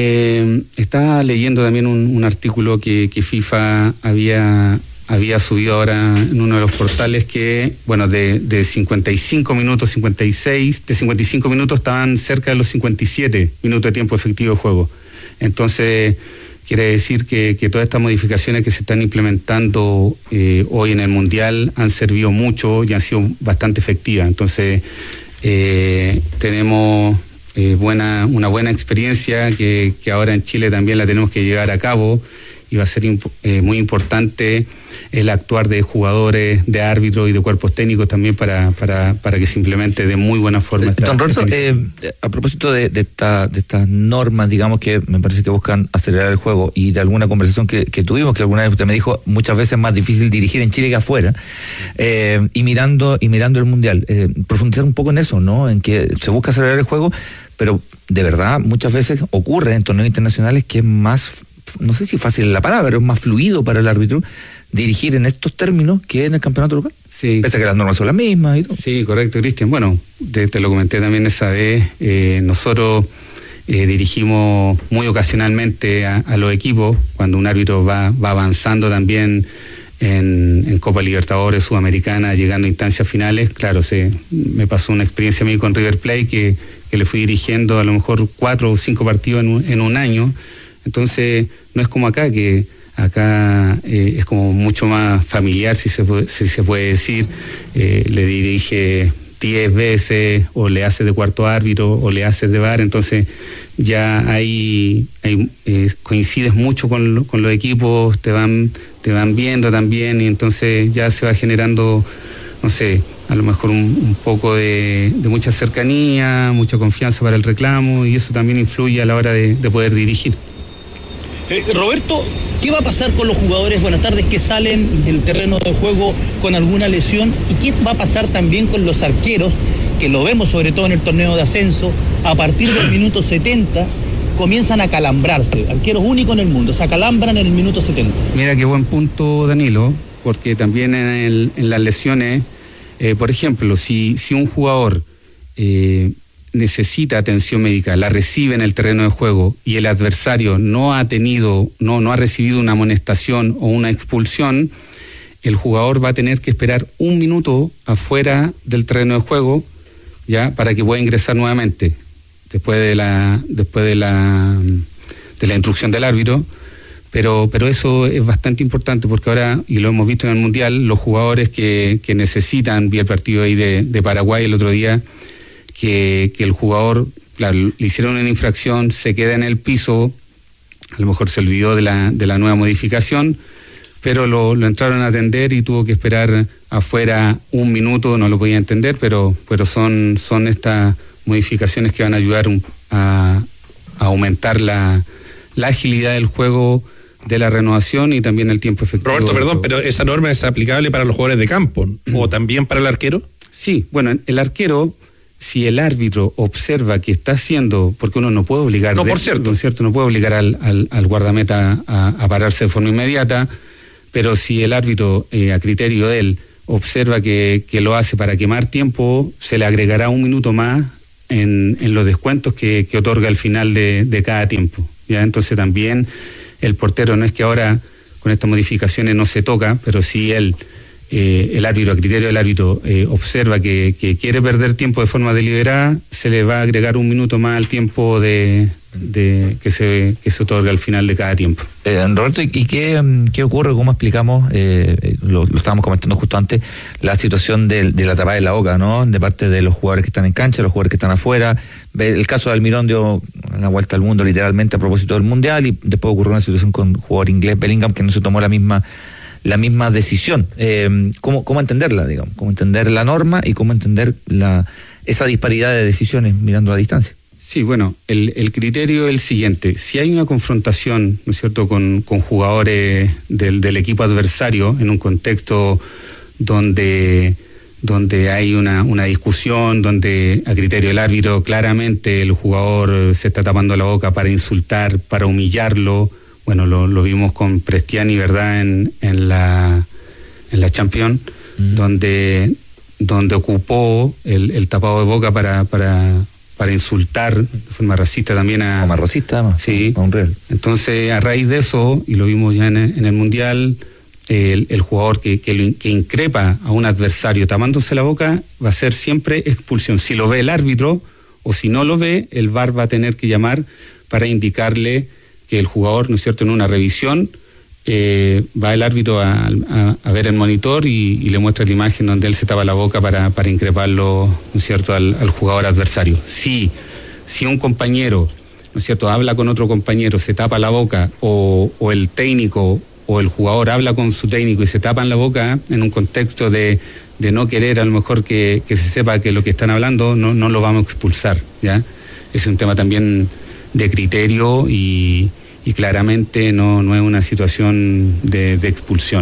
eh, estaba leyendo también un, un artículo que, que FIFA había... había subido ahora en uno de los portales que, bueno, de, de cincuenta y cinco minutos, cincuenta y seis, de cincuenta y cinco minutos estaban cerca de los cincuenta y siete minutos de tiempo efectivo de juego. Entonces, quiere decir que, que todas estas modificaciones que se están implementando eh, hoy en el Mundial han servido mucho y han sido bastante efectivas. Entonces, eh, tenemos eh, buena, una buena experiencia que, que ahora en Chile también la tenemos que llevar a cabo y va a ser imp- eh, muy importante el actuar de jugadores, de árbitros y de cuerpos técnicos también para, para, para que se implemente de muy buena forma. Don Roberto, eh, a propósito de, de, esta, de estas normas, digamos, que me parece que buscan acelerar el juego y de alguna conversación que, que tuvimos, que alguna vez usted me dijo, muchas veces es más difícil dirigir en Chile que afuera, eh, y mirando y mirando el Mundial, eh, profundizar un poco en eso, ¿no? En que se busca acelerar el juego, pero de verdad muchas veces ocurre en torneos internacionales que es más, no sé si fácil es la palabra, pero es más fluido para el árbitro dirigir en estos términos que en el campeonato local. Sí. Pese a que las normas son las mismas y todo. Sí, correcto, Cristian. Bueno, te, te lo comenté también esa vez. Eh, nosotros eh, dirigimos muy ocasionalmente a, a los equipos cuando un árbitro va, va avanzando también en, en Copa Libertadores, Sudamericana, llegando a instancias finales. Claro, se, me pasó una experiencia a mí con River Plate que, que le fui dirigiendo a lo mejor cuatro o cinco partidos en un, en un año. Entonces, no es como acá, que acá eh, es como mucho más familiar, si se puede, si se puede decir. Eh, le dirige diez veces, o le hace de cuarto árbitro, o le hace de V A R. Entonces, ya ahí, ahí eh, coincides mucho con, con los equipos, te van, te van viendo también, y entonces ya se va generando, no sé, a lo mejor un, un poco de, de mucha cercanía, mucha confianza para el reclamo, y eso también influye a la hora de, de poder dirigir. Eh, Roberto, ¿qué va a pasar con los jugadores, buenas tardes, que salen del terreno de juego con alguna lesión? ¿Y qué va a pasar también con los arqueros, que lo vemos sobre todo en el torneo de ascenso, a partir del minuto setenta comienzan a calambrarse? Arqueros únicos en el mundo, se acalambran en el minuto setenta. Mira qué buen punto, Danilo, porque también en, el, en las lesiones, eh, por ejemplo, si, si un jugador eh, necesita atención médica, la recibe en el terreno de juego y el adversario no ha tenido, no, no ha recibido una amonestación o una expulsión, el jugador va a tener que esperar un minuto afuera del terreno de juego, ya, para que pueda ingresar nuevamente después de la, después de la, de la instrucción del árbitro, Pero, pero eso es bastante importante porque ahora, y lo hemos visto en el Mundial, los jugadores que, que necesitan, vi el partido ahí de, de Paraguay el otro día, que, que el jugador, claro, le hicieron una infracción, se queda en el piso, a lo mejor se olvidó de la, de la nueva modificación, pero lo, lo entraron a atender y tuvo que esperar afuera un minuto, no lo podía entender, pero, pero son, son estas modificaciones que van a ayudar a, a aumentar la, la agilidad del juego, de la renovación y también el tiempo efectivo. Roberto, perdón, pero esa norma es aplicable para los jugadores de campo, ¿o también para el arquero? Sí, bueno, el arquero, si el árbitro observa que está haciendo, porque uno no puede obligar, no, de, por cierto, por cierto, no puede obligar al, al, al guardameta a, a pararse de forma inmediata, pero si el árbitro, eh, a criterio de él, observa que, que lo hace para quemar tiempo, se le agregará un minuto más en, en los descuentos que, que otorga al final de, de cada tiempo. ¿Ya? Entonces también el portero, no es que ahora con estas modificaciones no se toca, pero si él, eh, el árbitro, a criterio del árbitro, eh, observa que, que quiere perder tiempo de forma deliberada, se le va a agregar un minuto más al tiempo de, de que se que se otorga al final de cada tiempo. Eh, Roberto, ¿y qué, qué ocurre? ¿Cómo explicamos? Eh, lo, lo estábamos comentando justo antes, la situación de, de la tapada de la boca, ¿no? De parte de los jugadores que están en cancha, los jugadores que están afuera. El caso de Almirón dio una vuelta al mundo literalmente a propósito del Mundial, y después ocurrió una situación con un jugador inglés, Bellingham, que no se tomó la misma la misma decisión. Eh, ¿cómo, ¿Cómo entenderla, digamos? ¿Cómo entender la norma y cómo entender la esa disparidad de decisiones mirando a la distancia? Sí, bueno, el, el criterio es el siguiente. Si hay una confrontación, ¿no es cierto?, con, con jugadores del, del equipo adversario en un contexto donde, donde hay una, una discusión, donde a criterio del árbitro claramente el jugador se está tapando la boca para insultar, para humillarlo. Bueno, lo, lo vimos con Prestiani, ¿verdad?, en, en la en la Champions, uh-huh. donde, donde ocupó el, el tapado de boca para... para para insultar de forma racista también a... Como racista, además. Sí. A un real. Entonces, a raíz de eso, y lo vimos ya en el, en el Mundial, el, el jugador que, que, lo, que increpa a un adversario tapándose la boca va a ser siempre expulsión. Si lo ve el árbitro, o si no lo ve, el V A R va a tener que llamar para indicarle que el jugador, ¿no es cierto?, en una revisión, eh, va el árbitro a, a, a ver el monitor y, y le muestra la imagen donde él se tapa la boca para, para increparlo, ¿no es cierto?, al, al jugador adversario. Si, si un compañero, ¿no es cierto?, habla con otro compañero, se tapa la boca, o, o el técnico o el jugador habla con su técnico y se tapan la boca en un contexto de, de no querer a lo mejor que, que se sepa que lo que están hablando, no, no lo vamos a expulsar, ¿ya? Es un tema también de criterio y... y claramente no, no es una situación de, de expulsión.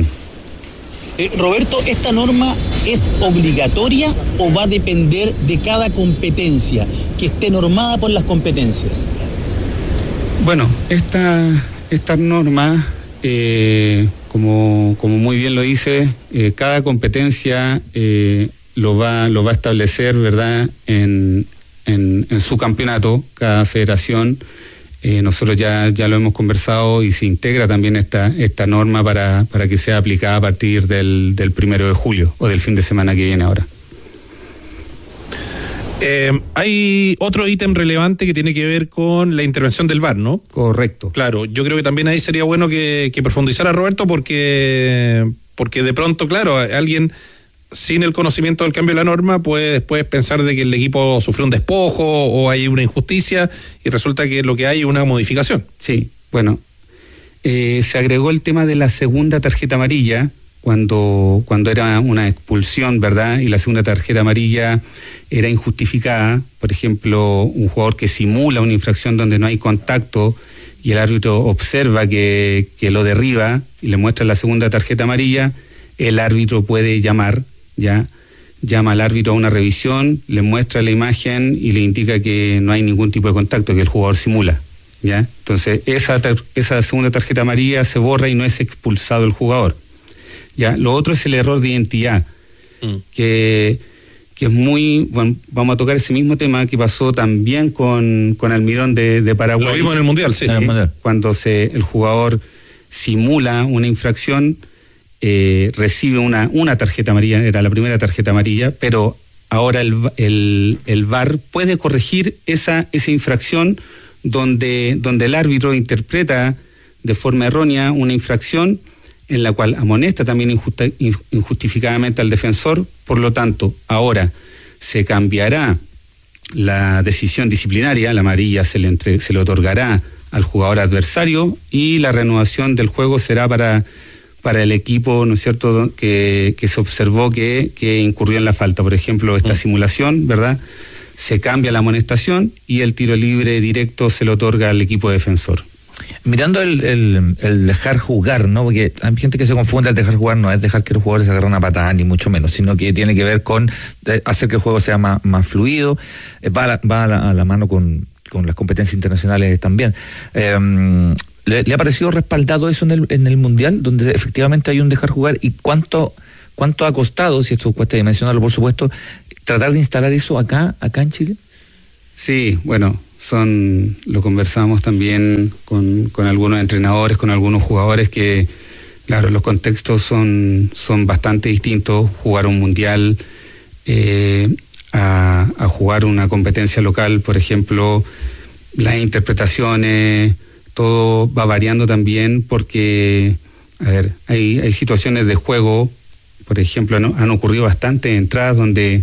Eh, Roberto, ¿esta norma es obligatoria o va a depender de cada competencia, que esté normada por las competencias? Bueno, esta, esta norma, eh, como, como muy bien lo dice, eh, cada competencia eh, lo, va, lo va a establecer, ¿verdad?, en, en, en su campeonato, cada federación. Eh, nosotros ya, ya lo hemos conversado y se integra también esta, esta norma para, para que sea aplicada a partir del, del primero de julio o del fin de semana que viene ahora. Eh, hay otro ítem relevante que tiene que ver con la intervención del V A R, ¿no? Correcto. Claro, yo creo que también ahí sería bueno que, que profundizara Roberto porque, porque de pronto, claro, alguien... sin el conocimiento del cambio de la norma, puedes, puedes pensar de que el equipo sufrió un despojo o hay una injusticia y resulta que lo que hay es una modificación. Sí, bueno, eh, se agregó el tema de la segunda tarjeta amarilla cuando, cuando era una expulsión, ¿verdad? Y la segunda tarjeta amarilla era injustificada. Por ejemplo, un jugador que simula una infracción donde no hay contacto y el árbitro observa que, que lo derriba y le muestra la segunda tarjeta amarilla, el árbitro puede llamar, ya llama al árbitro a una revisión, le muestra la imagen y le indica que no hay ningún tipo de contacto, que el jugador simula, ya. Entonces esa esa segunda tarjeta amarilla se borra y no es expulsado el jugador, ya. Lo otro es el error de identidad, mm. que que es muy, bueno, vamos a tocar ese mismo tema que pasó también con, con Almirón de, de Paraguay. Lo vimos en el Mundial, sí. En el Mundial. Cuando se el jugador simula una infracción, Eh, recibe una, una tarjeta amarilla, era la primera tarjeta amarilla, pero ahora el, el, el V A R puede corregir esa, esa infracción donde, donde el árbitro interpreta de forma errónea una infracción en la cual amonesta también injusta, injustificadamente al defensor. Por lo tanto, ahora se cambiará la decisión disciplinaria, la amarilla se le, entre, se le otorgará al jugador adversario y la reanudación del juego será para, para el equipo, ¿no es cierto?, que, que se observó que, que incurrió en la falta. Por ejemplo, esta mm. simulación, ¿verdad?, se cambia la amonestación y el tiro libre directo se le otorga al equipo defensor. Mirando el, el, el dejar jugar, ¿no? Porque hay gente que se confunde al dejar jugar, no es dejar que los jugadores agarren una patada, ni mucho menos, sino que tiene que ver con hacer que el juego sea más, más fluido, va a la, va a la, a la mano con, con las competencias internacionales también. Eh, ¿le, ¿Le ha parecido respaldado eso en el, en el Mundial, donde efectivamente hay un dejar jugar? ¿Y cuánto, cuánto ha costado, si esto cuesta dimensionarlo, por supuesto, tratar de instalar eso acá, acá en Chile? Sí, bueno, son, lo conversamos también con, con algunos entrenadores, con algunos jugadores que, claro, los contextos son, son bastante distintos. Jugar un mundial eh, a, a jugar una competencia local, por ejemplo, las interpretaciones, todo va variando también porque, a ver, hay, hay situaciones de juego, por ejemplo, ¿no? Han ocurrido bastantes entradas donde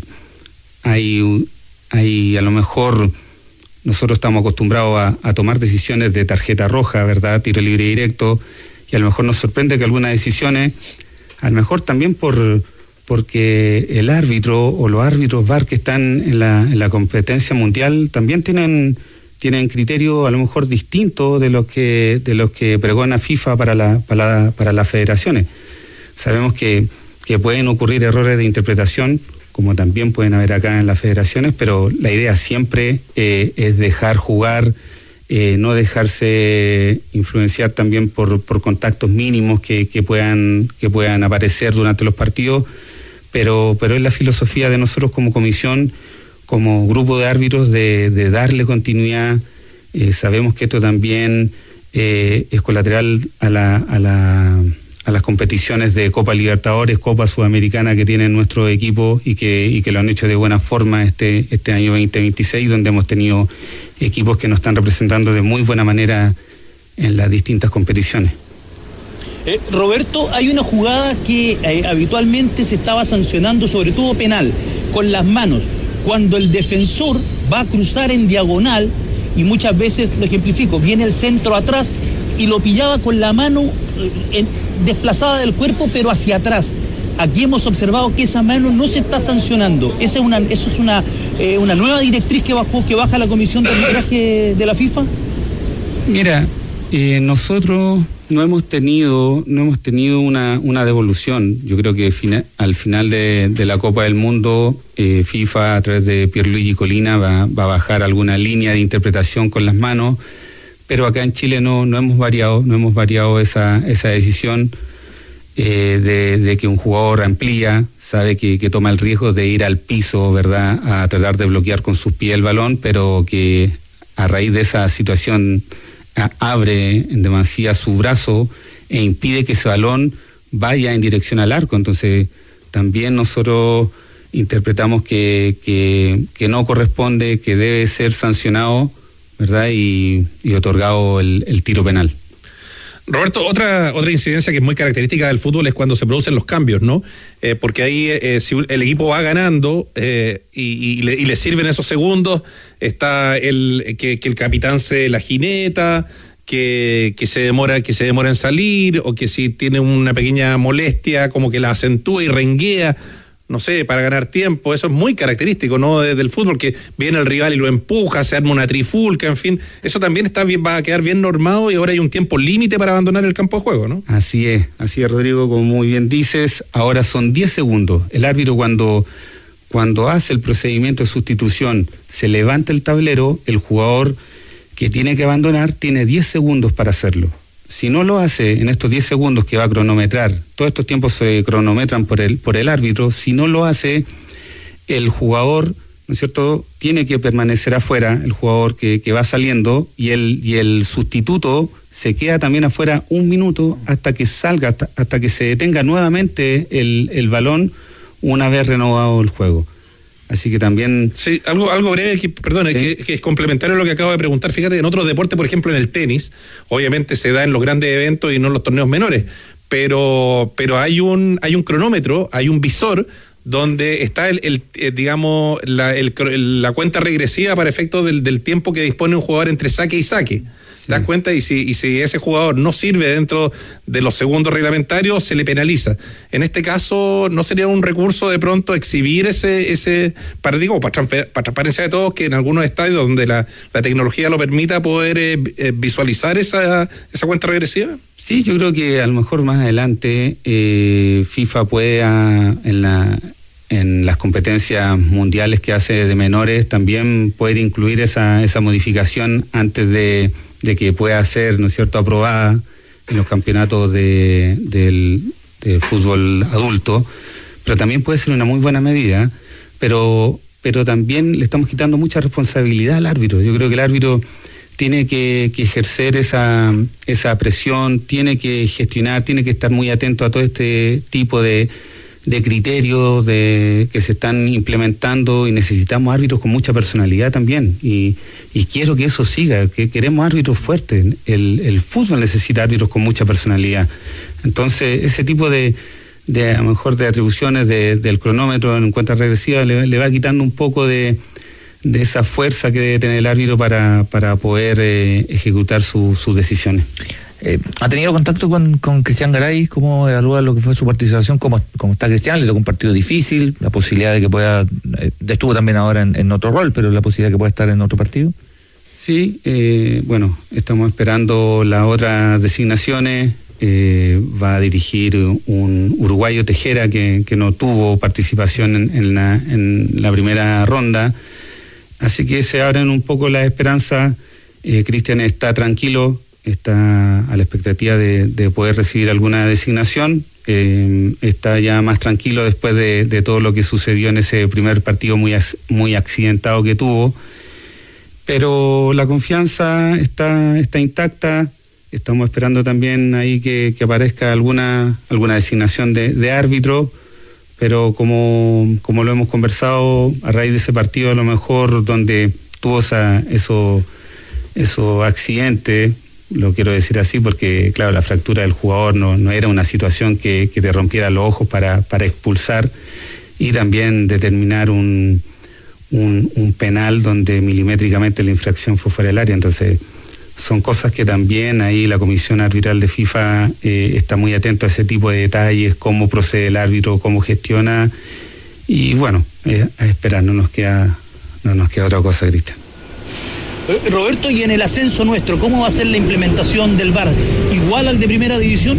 hay, hay a lo mejor nosotros estamos acostumbrados a, a tomar decisiones de tarjeta roja, ¿verdad?, tiro libre directo, y a lo mejor nos sorprende que algunas decisiones, a lo mejor también por porque el árbitro o los árbitros V A R que están en la, en la competencia mundial también tienen tienen criterios a lo mejor distintos de los que de los que pregona FIFA para la para, para las federaciones. Sabemos que que pueden ocurrir errores de interpretación, como también pueden haber acá en las federaciones, pero la idea siempre eh, es dejar jugar, eh, no dejarse influenciar también por, por contactos mínimos que, que puedan que puedan aparecer durante los partidos, pero, pero es la filosofía de nosotros como comisión, como grupo de árbitros, de, de darle continuidad. Eh, sabemos que esto también eh, es colateral a la... A la a las competiciones de Copa Libertadores, Copa Sudamericana que tienen nuestro equipo y que, y que lo han hecho de buena forma este, este año veinte veintiséis, donde hemos tenido equipos que nos están representando de muy buena manera en las distintas competiciones. Eh, Roberto, hay una jugada que eh, habitualmente se estaba sancionando, sobre todo penal, con las manos, cuando el defensor va a cruzar en diagonal, y muchas veces, lo ejemplifico, viene el centro atrás y lo pillaba con la mano eh, en, desplazada del cuerpo, pero hacia atrás. Aquí hemos observado que esa mano no se está sancionando. Esa es una, eso es una, eh, una nueva directriz que bajó, que baja la comisión de arbitraje de la FIFA. Mira, eh, nosotros no hemos tenido, no hemos tenido una, una devolución. Yo creo que fina, al final de, de la Copa del Mundo, eh, FIFA a través de Pierluigi Colina va, va a bajar alguna línea de interpretación con las manos. Pero acá en Chile no, no hemos variado, no hemos variado esa, esa decisión eh, de, de que un jugador amplía, sabe que, que toma el riesgo de ir al piso, ¿verdad?, a tratar de bloquear con sus pies el balón, pero que a raíz de esa situación a, abre en demasía su brazo e impide que ese balón vaya en dirección al arco. Entonces también nosotros interpretamos que, que, que no corresponde, que debe ser sancionado, ¿verdad?, y, y otorgado el, el tiro penal. Roberto, otra otra incidencia que es muy característica del fútbol es cuando se producen los cambios, ¿no? Eh, porque ahí eh, si el equipo va ganando eh, y, y, le, y le sirven esos segundos, está el que, que el capitán se la jineta, que, que se demora que se demora en salir, o que si tiene una pequeña molestia como que la acentúa y renguea, no sé, para ganar tiempo. Eso es muy característico, ¿no?, de, del fútbol, que viene el rival y lo empuja, se arma una trifulca, en fin. Eso también está bien, va a quedar bien normado, y ahora hay un tiempo límite para abandonar el campo de juego, ¿no? Así es, así es, Rodrigo, como muy bien dices. Ahora son diez segundos. El árbitro cuando, cuando hace el procedimiento de sustitución, se levanta el tablero, el jugador que tiene que abandonar tiene diez segundos para hacerlo. Si no lo hace en estos diez segundos que va a cronometrar, todos estos tiempos se cronometran por el, por el árbitro, si no lo hace, el jugador, ¿no es cierto?, tiene que permanecer afuera, el jugador que, que va saliendo, y el, y el sustituto se queda también afuera un minuto hasta que salga, hasta, hasta que se detenga nuevamente el, el balón una vez renovado el juego. Así que también... Sí, algo, algo breve, que, perdón, ¿sí? que, que es complementario a lo que acabo de preguntar. Fíjate, en otros deportes, por ejemplo en el tenis, obviamente se da en los grandes eventos y no en los torneos menores, pero, pero hay un, hay un cronómetro, hay un visor donde está el, el, el digamos, la, el, la cuenta regresiva para efectos del, del tiempo que dispone un jugador entre saque y saque. ¿Te das cuenta? Y si, y si ese jugador no sirve dentro de los segundos reglamentarios, se le penaliza. En este caso, ¿no sería un recurso de pronto exhibir ese, ese para, digo, para, para transparencia de todos, que en algunos estadios donde la, la tecnología lo permita, poder eh, eh, visualizar esa, esa cuenta regresiva? Sí, yo creo que a lo mejor más adelante eh, FIFA puede a, en la en las competencias mundiales que hace de menores también poder incluir esa, esa modificación antes de de que pueda ser, ¿no es cierto?, aprobada en los campeonatos de, del, de fútbol adulto, pero también puede ser una muy buena medida, pero, pero también le estamos quitando mucha responsabilidad al árbitro. Yo creo que el árbitro tiene que, que ejercer esa, esa presión, tiene que gestionar, tiene que estar muy atento a todo este tipo de, de criterios de, que se están implementando, y necesitamos árbitros con mucha personalidad también, y, y quiero que eso siga, que queremos árbitros fuertes. El, el fútbol necesita árbitros con mucha personalidad. Entonces ese tipo de, de a lo mejor de atribuciones de, del cronómetro en cuenta regresiva le, le va quitando un poco de, de esa fuerza que debe tener el árbitro para, para poder eh, ejecutar su, sus decisiones. Eh, ¿Ha tenido contacto con, con Cristian Garay? ¿Cómo evalúa lo que fue su participación? ¿Cómo, cómo está Cristian? Le tocó un partido difícil, la posibilidad de que pueda, eh, estuvo también ahora en, en otro rol, pero la posibilidad de que pueda estar en otro partido. Sí, eh, bueno, estamos esperando las otras designaciones. Eh, va a dirigir un uruguayo, Tejera, que, que no tuvo participación en, en, la, en la primera ronda. Así que se abren un poco las esperanzas. Eh, Cristian está tranquilo, está a la expectativa de, de poder recibir alguna designación, eh, está ya más tranquilo después de, de todo lo que sucedió en ese primer partido muy, muy accidentado que tuvo, pero la confianza está, está intacta. Estamos esperando también ahí que, que aparezca alguna, alguna designación de, de árbitro, pero como, como lo hemos conversado, a raíz de ese partido a lo mejor donde tuvo esa, eso, esos accidentes, lo quiero decir así porque, claro, la fractura del jugador no, no era una situación que, que te rompiera los ojos para, para expulsar, y también determinar un, un, un penal donde milimétricamente la infracción fue fuera del área. Entonces, son cosas que también ahí la Comisión Arbitral de FIFA eh, está muy atento a ese tipo de detalles, cómo procede el árbitro, cómo gestiona, y bueno, eh, a esperar, no nos queda, no nos queda otra cosa, Cristian. Roberto, y en el ascenso nuestro, ¿cómo va a ser la implementación del V A R? ¿Igual al de primera división?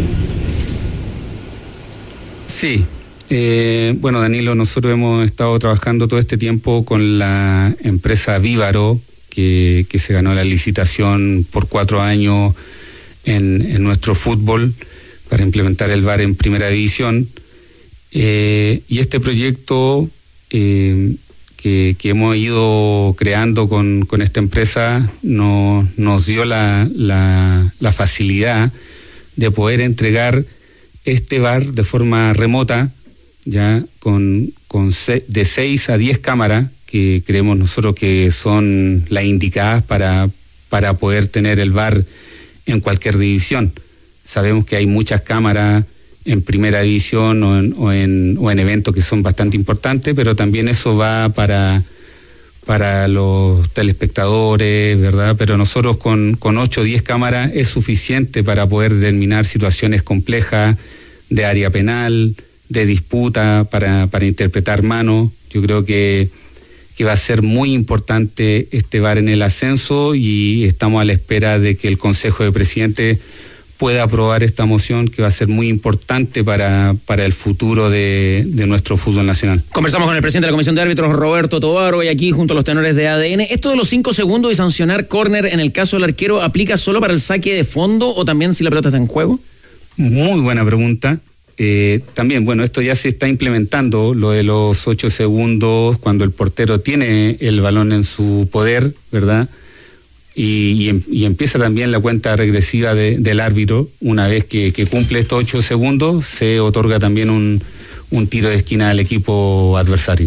Sí, eh, bueno, Danilo, nosotros hemos estado trabajando todo este tiempo con la empresa Vívaro, que, que se ganó la licitación por cuatro años en, en nuestro fútbol para implementar el V A R en primera división, eh, y este proyecto eh, Que, que hemos ido creando con, con esta empresa no, nos dio la, la, la facilidad de poder entregar este V A R de forma remota, ya con, con se, de seis a diez cámaras que creemos nosotros que son las indicadas para, para poder tener el V A R en cualquier división. Sabemos que hay muchas cámaras en primera división o en, o en, o en eventos que son bastante importantes, pero también eso va para, para los telespectadores, ¿verdad? Pero nosotros con, con ocho o diez cámaras es suficiente para poder determinar situaciones complejas de área penal, de disputa, para, para interpretar manos. Yo creo que, que va a ser muy importante este V A R en el ascenso, y estamos a la espera de que el Consejo de Presidentes pueda aprobar esta moción, que va a ser muy importante para, para el futuro de, de nuestro fútbol nacional. Conversamos con el presidente de la Comisión de Árbitros, Roberto Tobar, hoy aquí junto a los tenores de A D N. ¿Esto de los cinco segundos y sancionar córner en el caso del arquero aplica solo para el saque de fondo o también si la pelota está en juego? Muy buena pregunta. Eh, también, bueno, esto ya se está implementando, lo de los ocho segundos cuando el portero tiene el balón en su poder, ¿verdad? Y, y, y empieza también la cuenta regresiva de, del árbitro. Una vez que, que cumple estos ocho segundos, se otorga también un, un tiro de esquina al equipo adversario.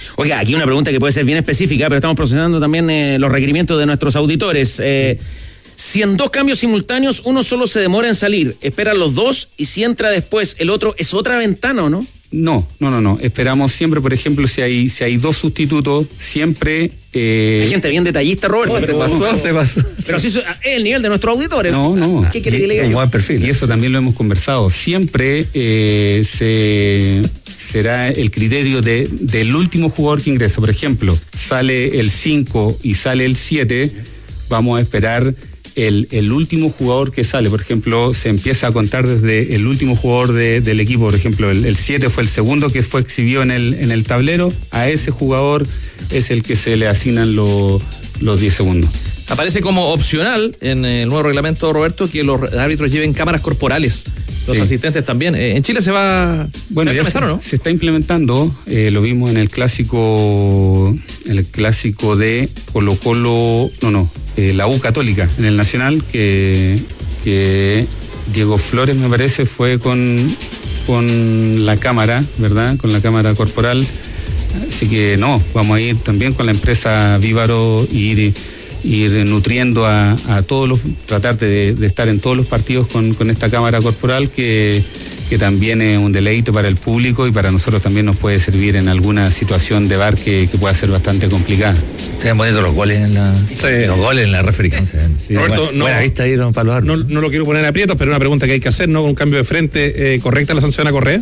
Oiga, aquí una pregunta que puede ser bien específica, pero estamos procesando también eh, los requerimientos de nuestros auditores. Eh, si en dos cambios simultáneos uno solo se demora en salir, esperan los dos y si entra después el otro, ¿es otra ventana o no? No, no, no, no. Esperamos siempre, por ejemplo, si hay si hay dos sustitutos, siempre... Eh... Hay gente bien detallista, Roberto. Oh, pero, se pasó, no, se pasó. Pero sí, es el nivel de nuestros auditores. No, no. ¿Qué quiere que le diga yo? Buen perfil. Y eso también lo hemos conversado. Siempre eh, se será el criterio de, del último jugador que ingresa. Por ejemplo, sale el cinco y sale el siete, vamos a esperar... El, el último jugador que sale, por ejemplo, se empieza a contar desde el último jugador de, del equipo, por ejemplo, el siete fue el segundo que fue exhibido en el, en el tablero, a ese jugador es el que se le asignan lo, los diez segundos. Aparece como opcional en el nuevo reglamento, Roberto, que los árbitros lleven cámaras corporales, los sí. asistentes también. Eh, ¿En Chile se va bueno, a implementar o no? Se está implementando, eh, lo vimos en el clásico, en el clásico de Colo Colo, no, no, eh, la U Católica, en el Nacional, que, que Diego Flores, me parece, fue con, con la cámara, ¿verdad? Con la cámara corporal. Así que no, vamos a ir también con la empresa Vívaro y ir... ir nutriendo a, a todos los, tratar de, de estar en todos los partidos con, con esta cámara corporal que, que también es un deleite para el público y para nosotros también nos puede servir en alguna situación de V A R que, que pueda ser bastante complicada. Están poniendo los goles en la sí. los goles en la referencia. Sí, Roberto, buena, no, buena vista ahí para los no, no lo quiero poner a aprietos, pero una pregunta que hay que hacer, ¿no? Con un cambio de frente, eh, ¿correcta la sanción a Correa?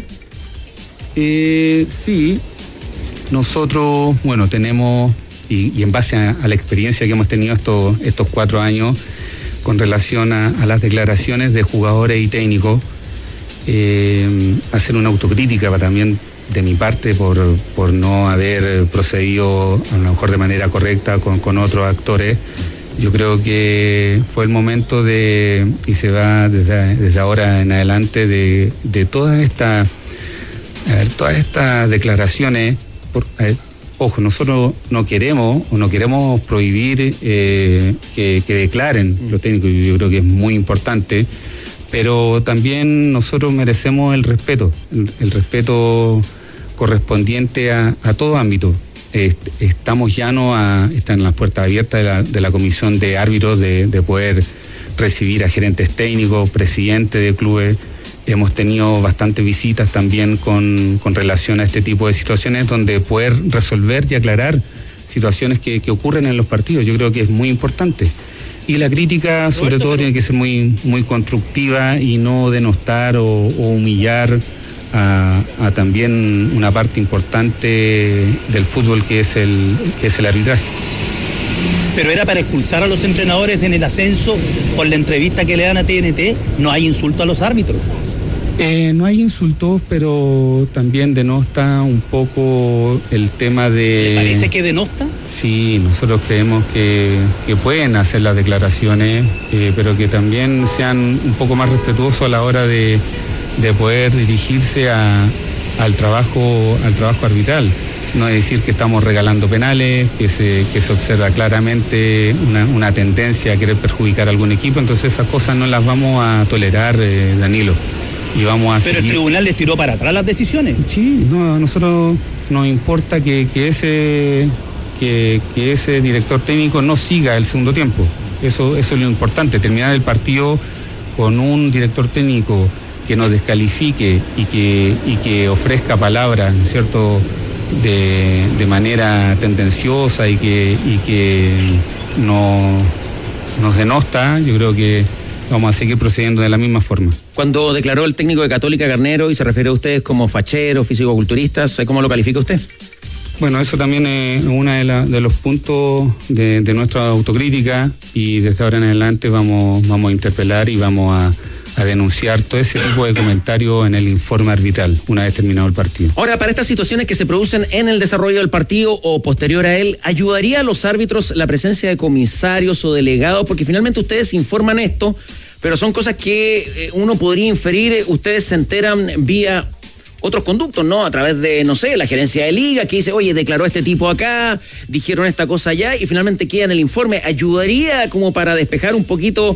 Eh, sí, nosotros, bueno, tenemos... Y, y en base a, a la experiencia que hemos tenido estos, estos cuatro años con relación a, a las declaraciones de jugadores y técnicos, eh, hacer una autocrítica para también de mi parte por, por no haber procedido a lo mejor de manera correcta con, con otros actores. Yo creo que fue el momento de, y se va desde, desde ahora en adelante, de, de todas estas todas estas declaraciones, por, eh, ojo, nosotros no queremos o no queremos prohibir eh, que, que declaren los técnicos, yo creo que es muy importante, pero también nosotros merecemos el respeto, el, el respeto correspondiente a, a todo ámbito. Est, estamos llanos a, están las puertas abiertas de la, de la comisión de árbitros de, de poder recibir a gerentes técnicos, presidentes de clubes. Hemos tenido bastantes visitas también con, con relación a este tipo de situaciones donde poder resolver y aclarar situaciones que, que ocurren en los partidos. Yo creo que es muy importante. Y la crítica, sobre Roberto, todo, pero... tiene que ser muy, muy constructiva y no denostar o, o humillar a, a también una parte importante del fútbol que es el, que es el arbitraje. Pero era para expulsar a los entrenadores en el ascenso por la entrevista que le dan a T N T. No hay insulto a los árbitros. Eh, no hay insultos, pero también denosta un poco el tema de... ¿Le parece que denosta? Sí, nosotros creemos que, que pueden hacer las declaraciones, eh, pero que también sean un poco más respetuosos a la hora de, de poder dirigirse a, al trabajo, al trabajo arbitral. No es decir que estamos regalando penales, que se, que se observa claramente una, una tendencia a querer perjudicar a algún equipo, entonces esas cosas no las vamos a tolerar, eh, Danilo. Y vamos a Pero seguir. El tribunal les tiró para atrás las decisiones. Sí, no, a nosotros nos importa que, que ese que, que ese director técnico no siga el segundo tiempo. Eso, eso es lo importante, terminar el partido con un director técnico que nos descalifique y que, y que ofrezca palabras, ¿no es cierto?, de, de manera tendenciosa y que, y que no, nos denosta. Yo creo que vamos a seguir procediendo de la misma forma. Cuando declaró el técnico de Católica, Garnero, y se refiere a ustedes como facheros, físico-culturistas, ¿cómo lo califica usted? Bueno, eso también es uno de, la, de los puntos de, de nuestra autocrítica y desde ahora en adelante vamos, vamos a interpelar y vamos a, a denunciar todo ese tipo de comentarios en el informe arbitral una vez terminado el partido. Ahora, para estas situaciones que se producen en el desarrollo del partido o posterior a él, ¿ayudaría a los árbitros la presencia de comisarios o delegados? Porque finalmente ustedes informan esto, pero son cosas que uno podría inferir, ustedes se enteran vía otros conductos, ¿no? A través de, no sé, la gerencia de liga que dice, oye, declaró este tipo acá, dijeron esta cosa allá y finalmente queda en el informe. ¿Ayudaría como para despejar un poquito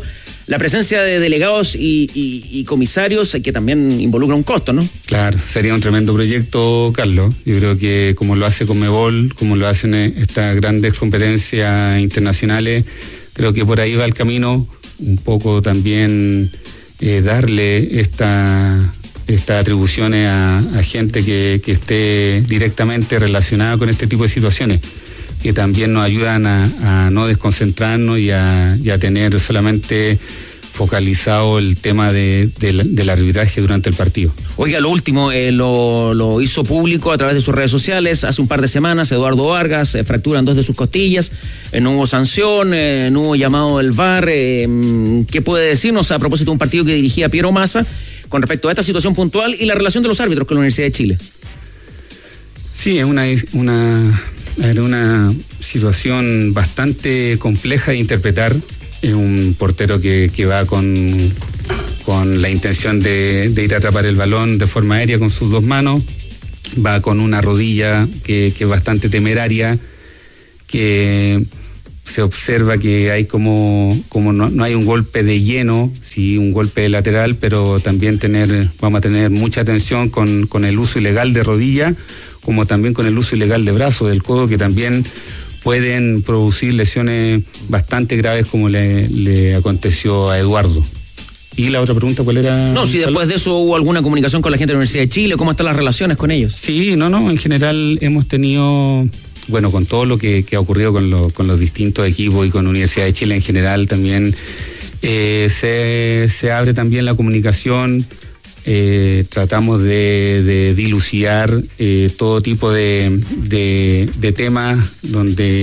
la presencia de delegados y, y, y comisarios que también involucra un costo, ¿no? Claro, sería un tremendo proyecto, Carlos. Yo creo que como lo hace Conmebol, como lo hacen estas grandes competencias internacionales, creo que por ahí va el camino, un poco también eh, darle esta... estas atribuciones a, a gente que, que esté directamente relacionada con este tipo de situaciones, que también nos ayudan a, a no desconcentrarnos y a, y a tener solamente focalizado el tema de, de, del arbitraje durante el partido. Oiga, lo último, eh, lo, lo hizo público a través de sus redes sociales hace un par de semanas. Eduardo Vargas eh, fractura en dos de sus costillas, eh, no hubo sanción, eh, no hubo llamado del V A R. Eh, ¿Qué puede decirnos a propósito de un partido que dirigía Piero Massa con respecto a esta situación puntual y la relación de los árbitros con la Universidad de Chile? Sí, es una, una, una situación bastante compleja de interpretar. Es un portero que, que va con, con la intención de, de ir a atrapar el balón de forma aérea con sus dos manos. Va con una rodilla que, que es bastante temeraria, que se observa que hay como, como no, no hay un golpe de lleno, sí un golpe lateral, pero también tener, vamos a tener mucha atención con, con el uso ilegal de rodilla, como también con el uso ilegal de brazo, del codo, que también pueden producir lesiones bastante graves como le, le aconteció a Eduardo. ¿Y la otra pregunta cuál era? No, si después de eso hubo alguna comunicación con la gente de la Universidad de Chile, ¿cómo están las relaciones con ellos? Sí, no, no, en general hemos tenido... Bueno, con todo lo que, que ha ocurrido con, lo, con los distintos equipos y con la Universidad de Chile en general también eh, se, se abre también la comunicación, eh, tratamos de, de dilucidar eh, todo tipo de, de, de temas donde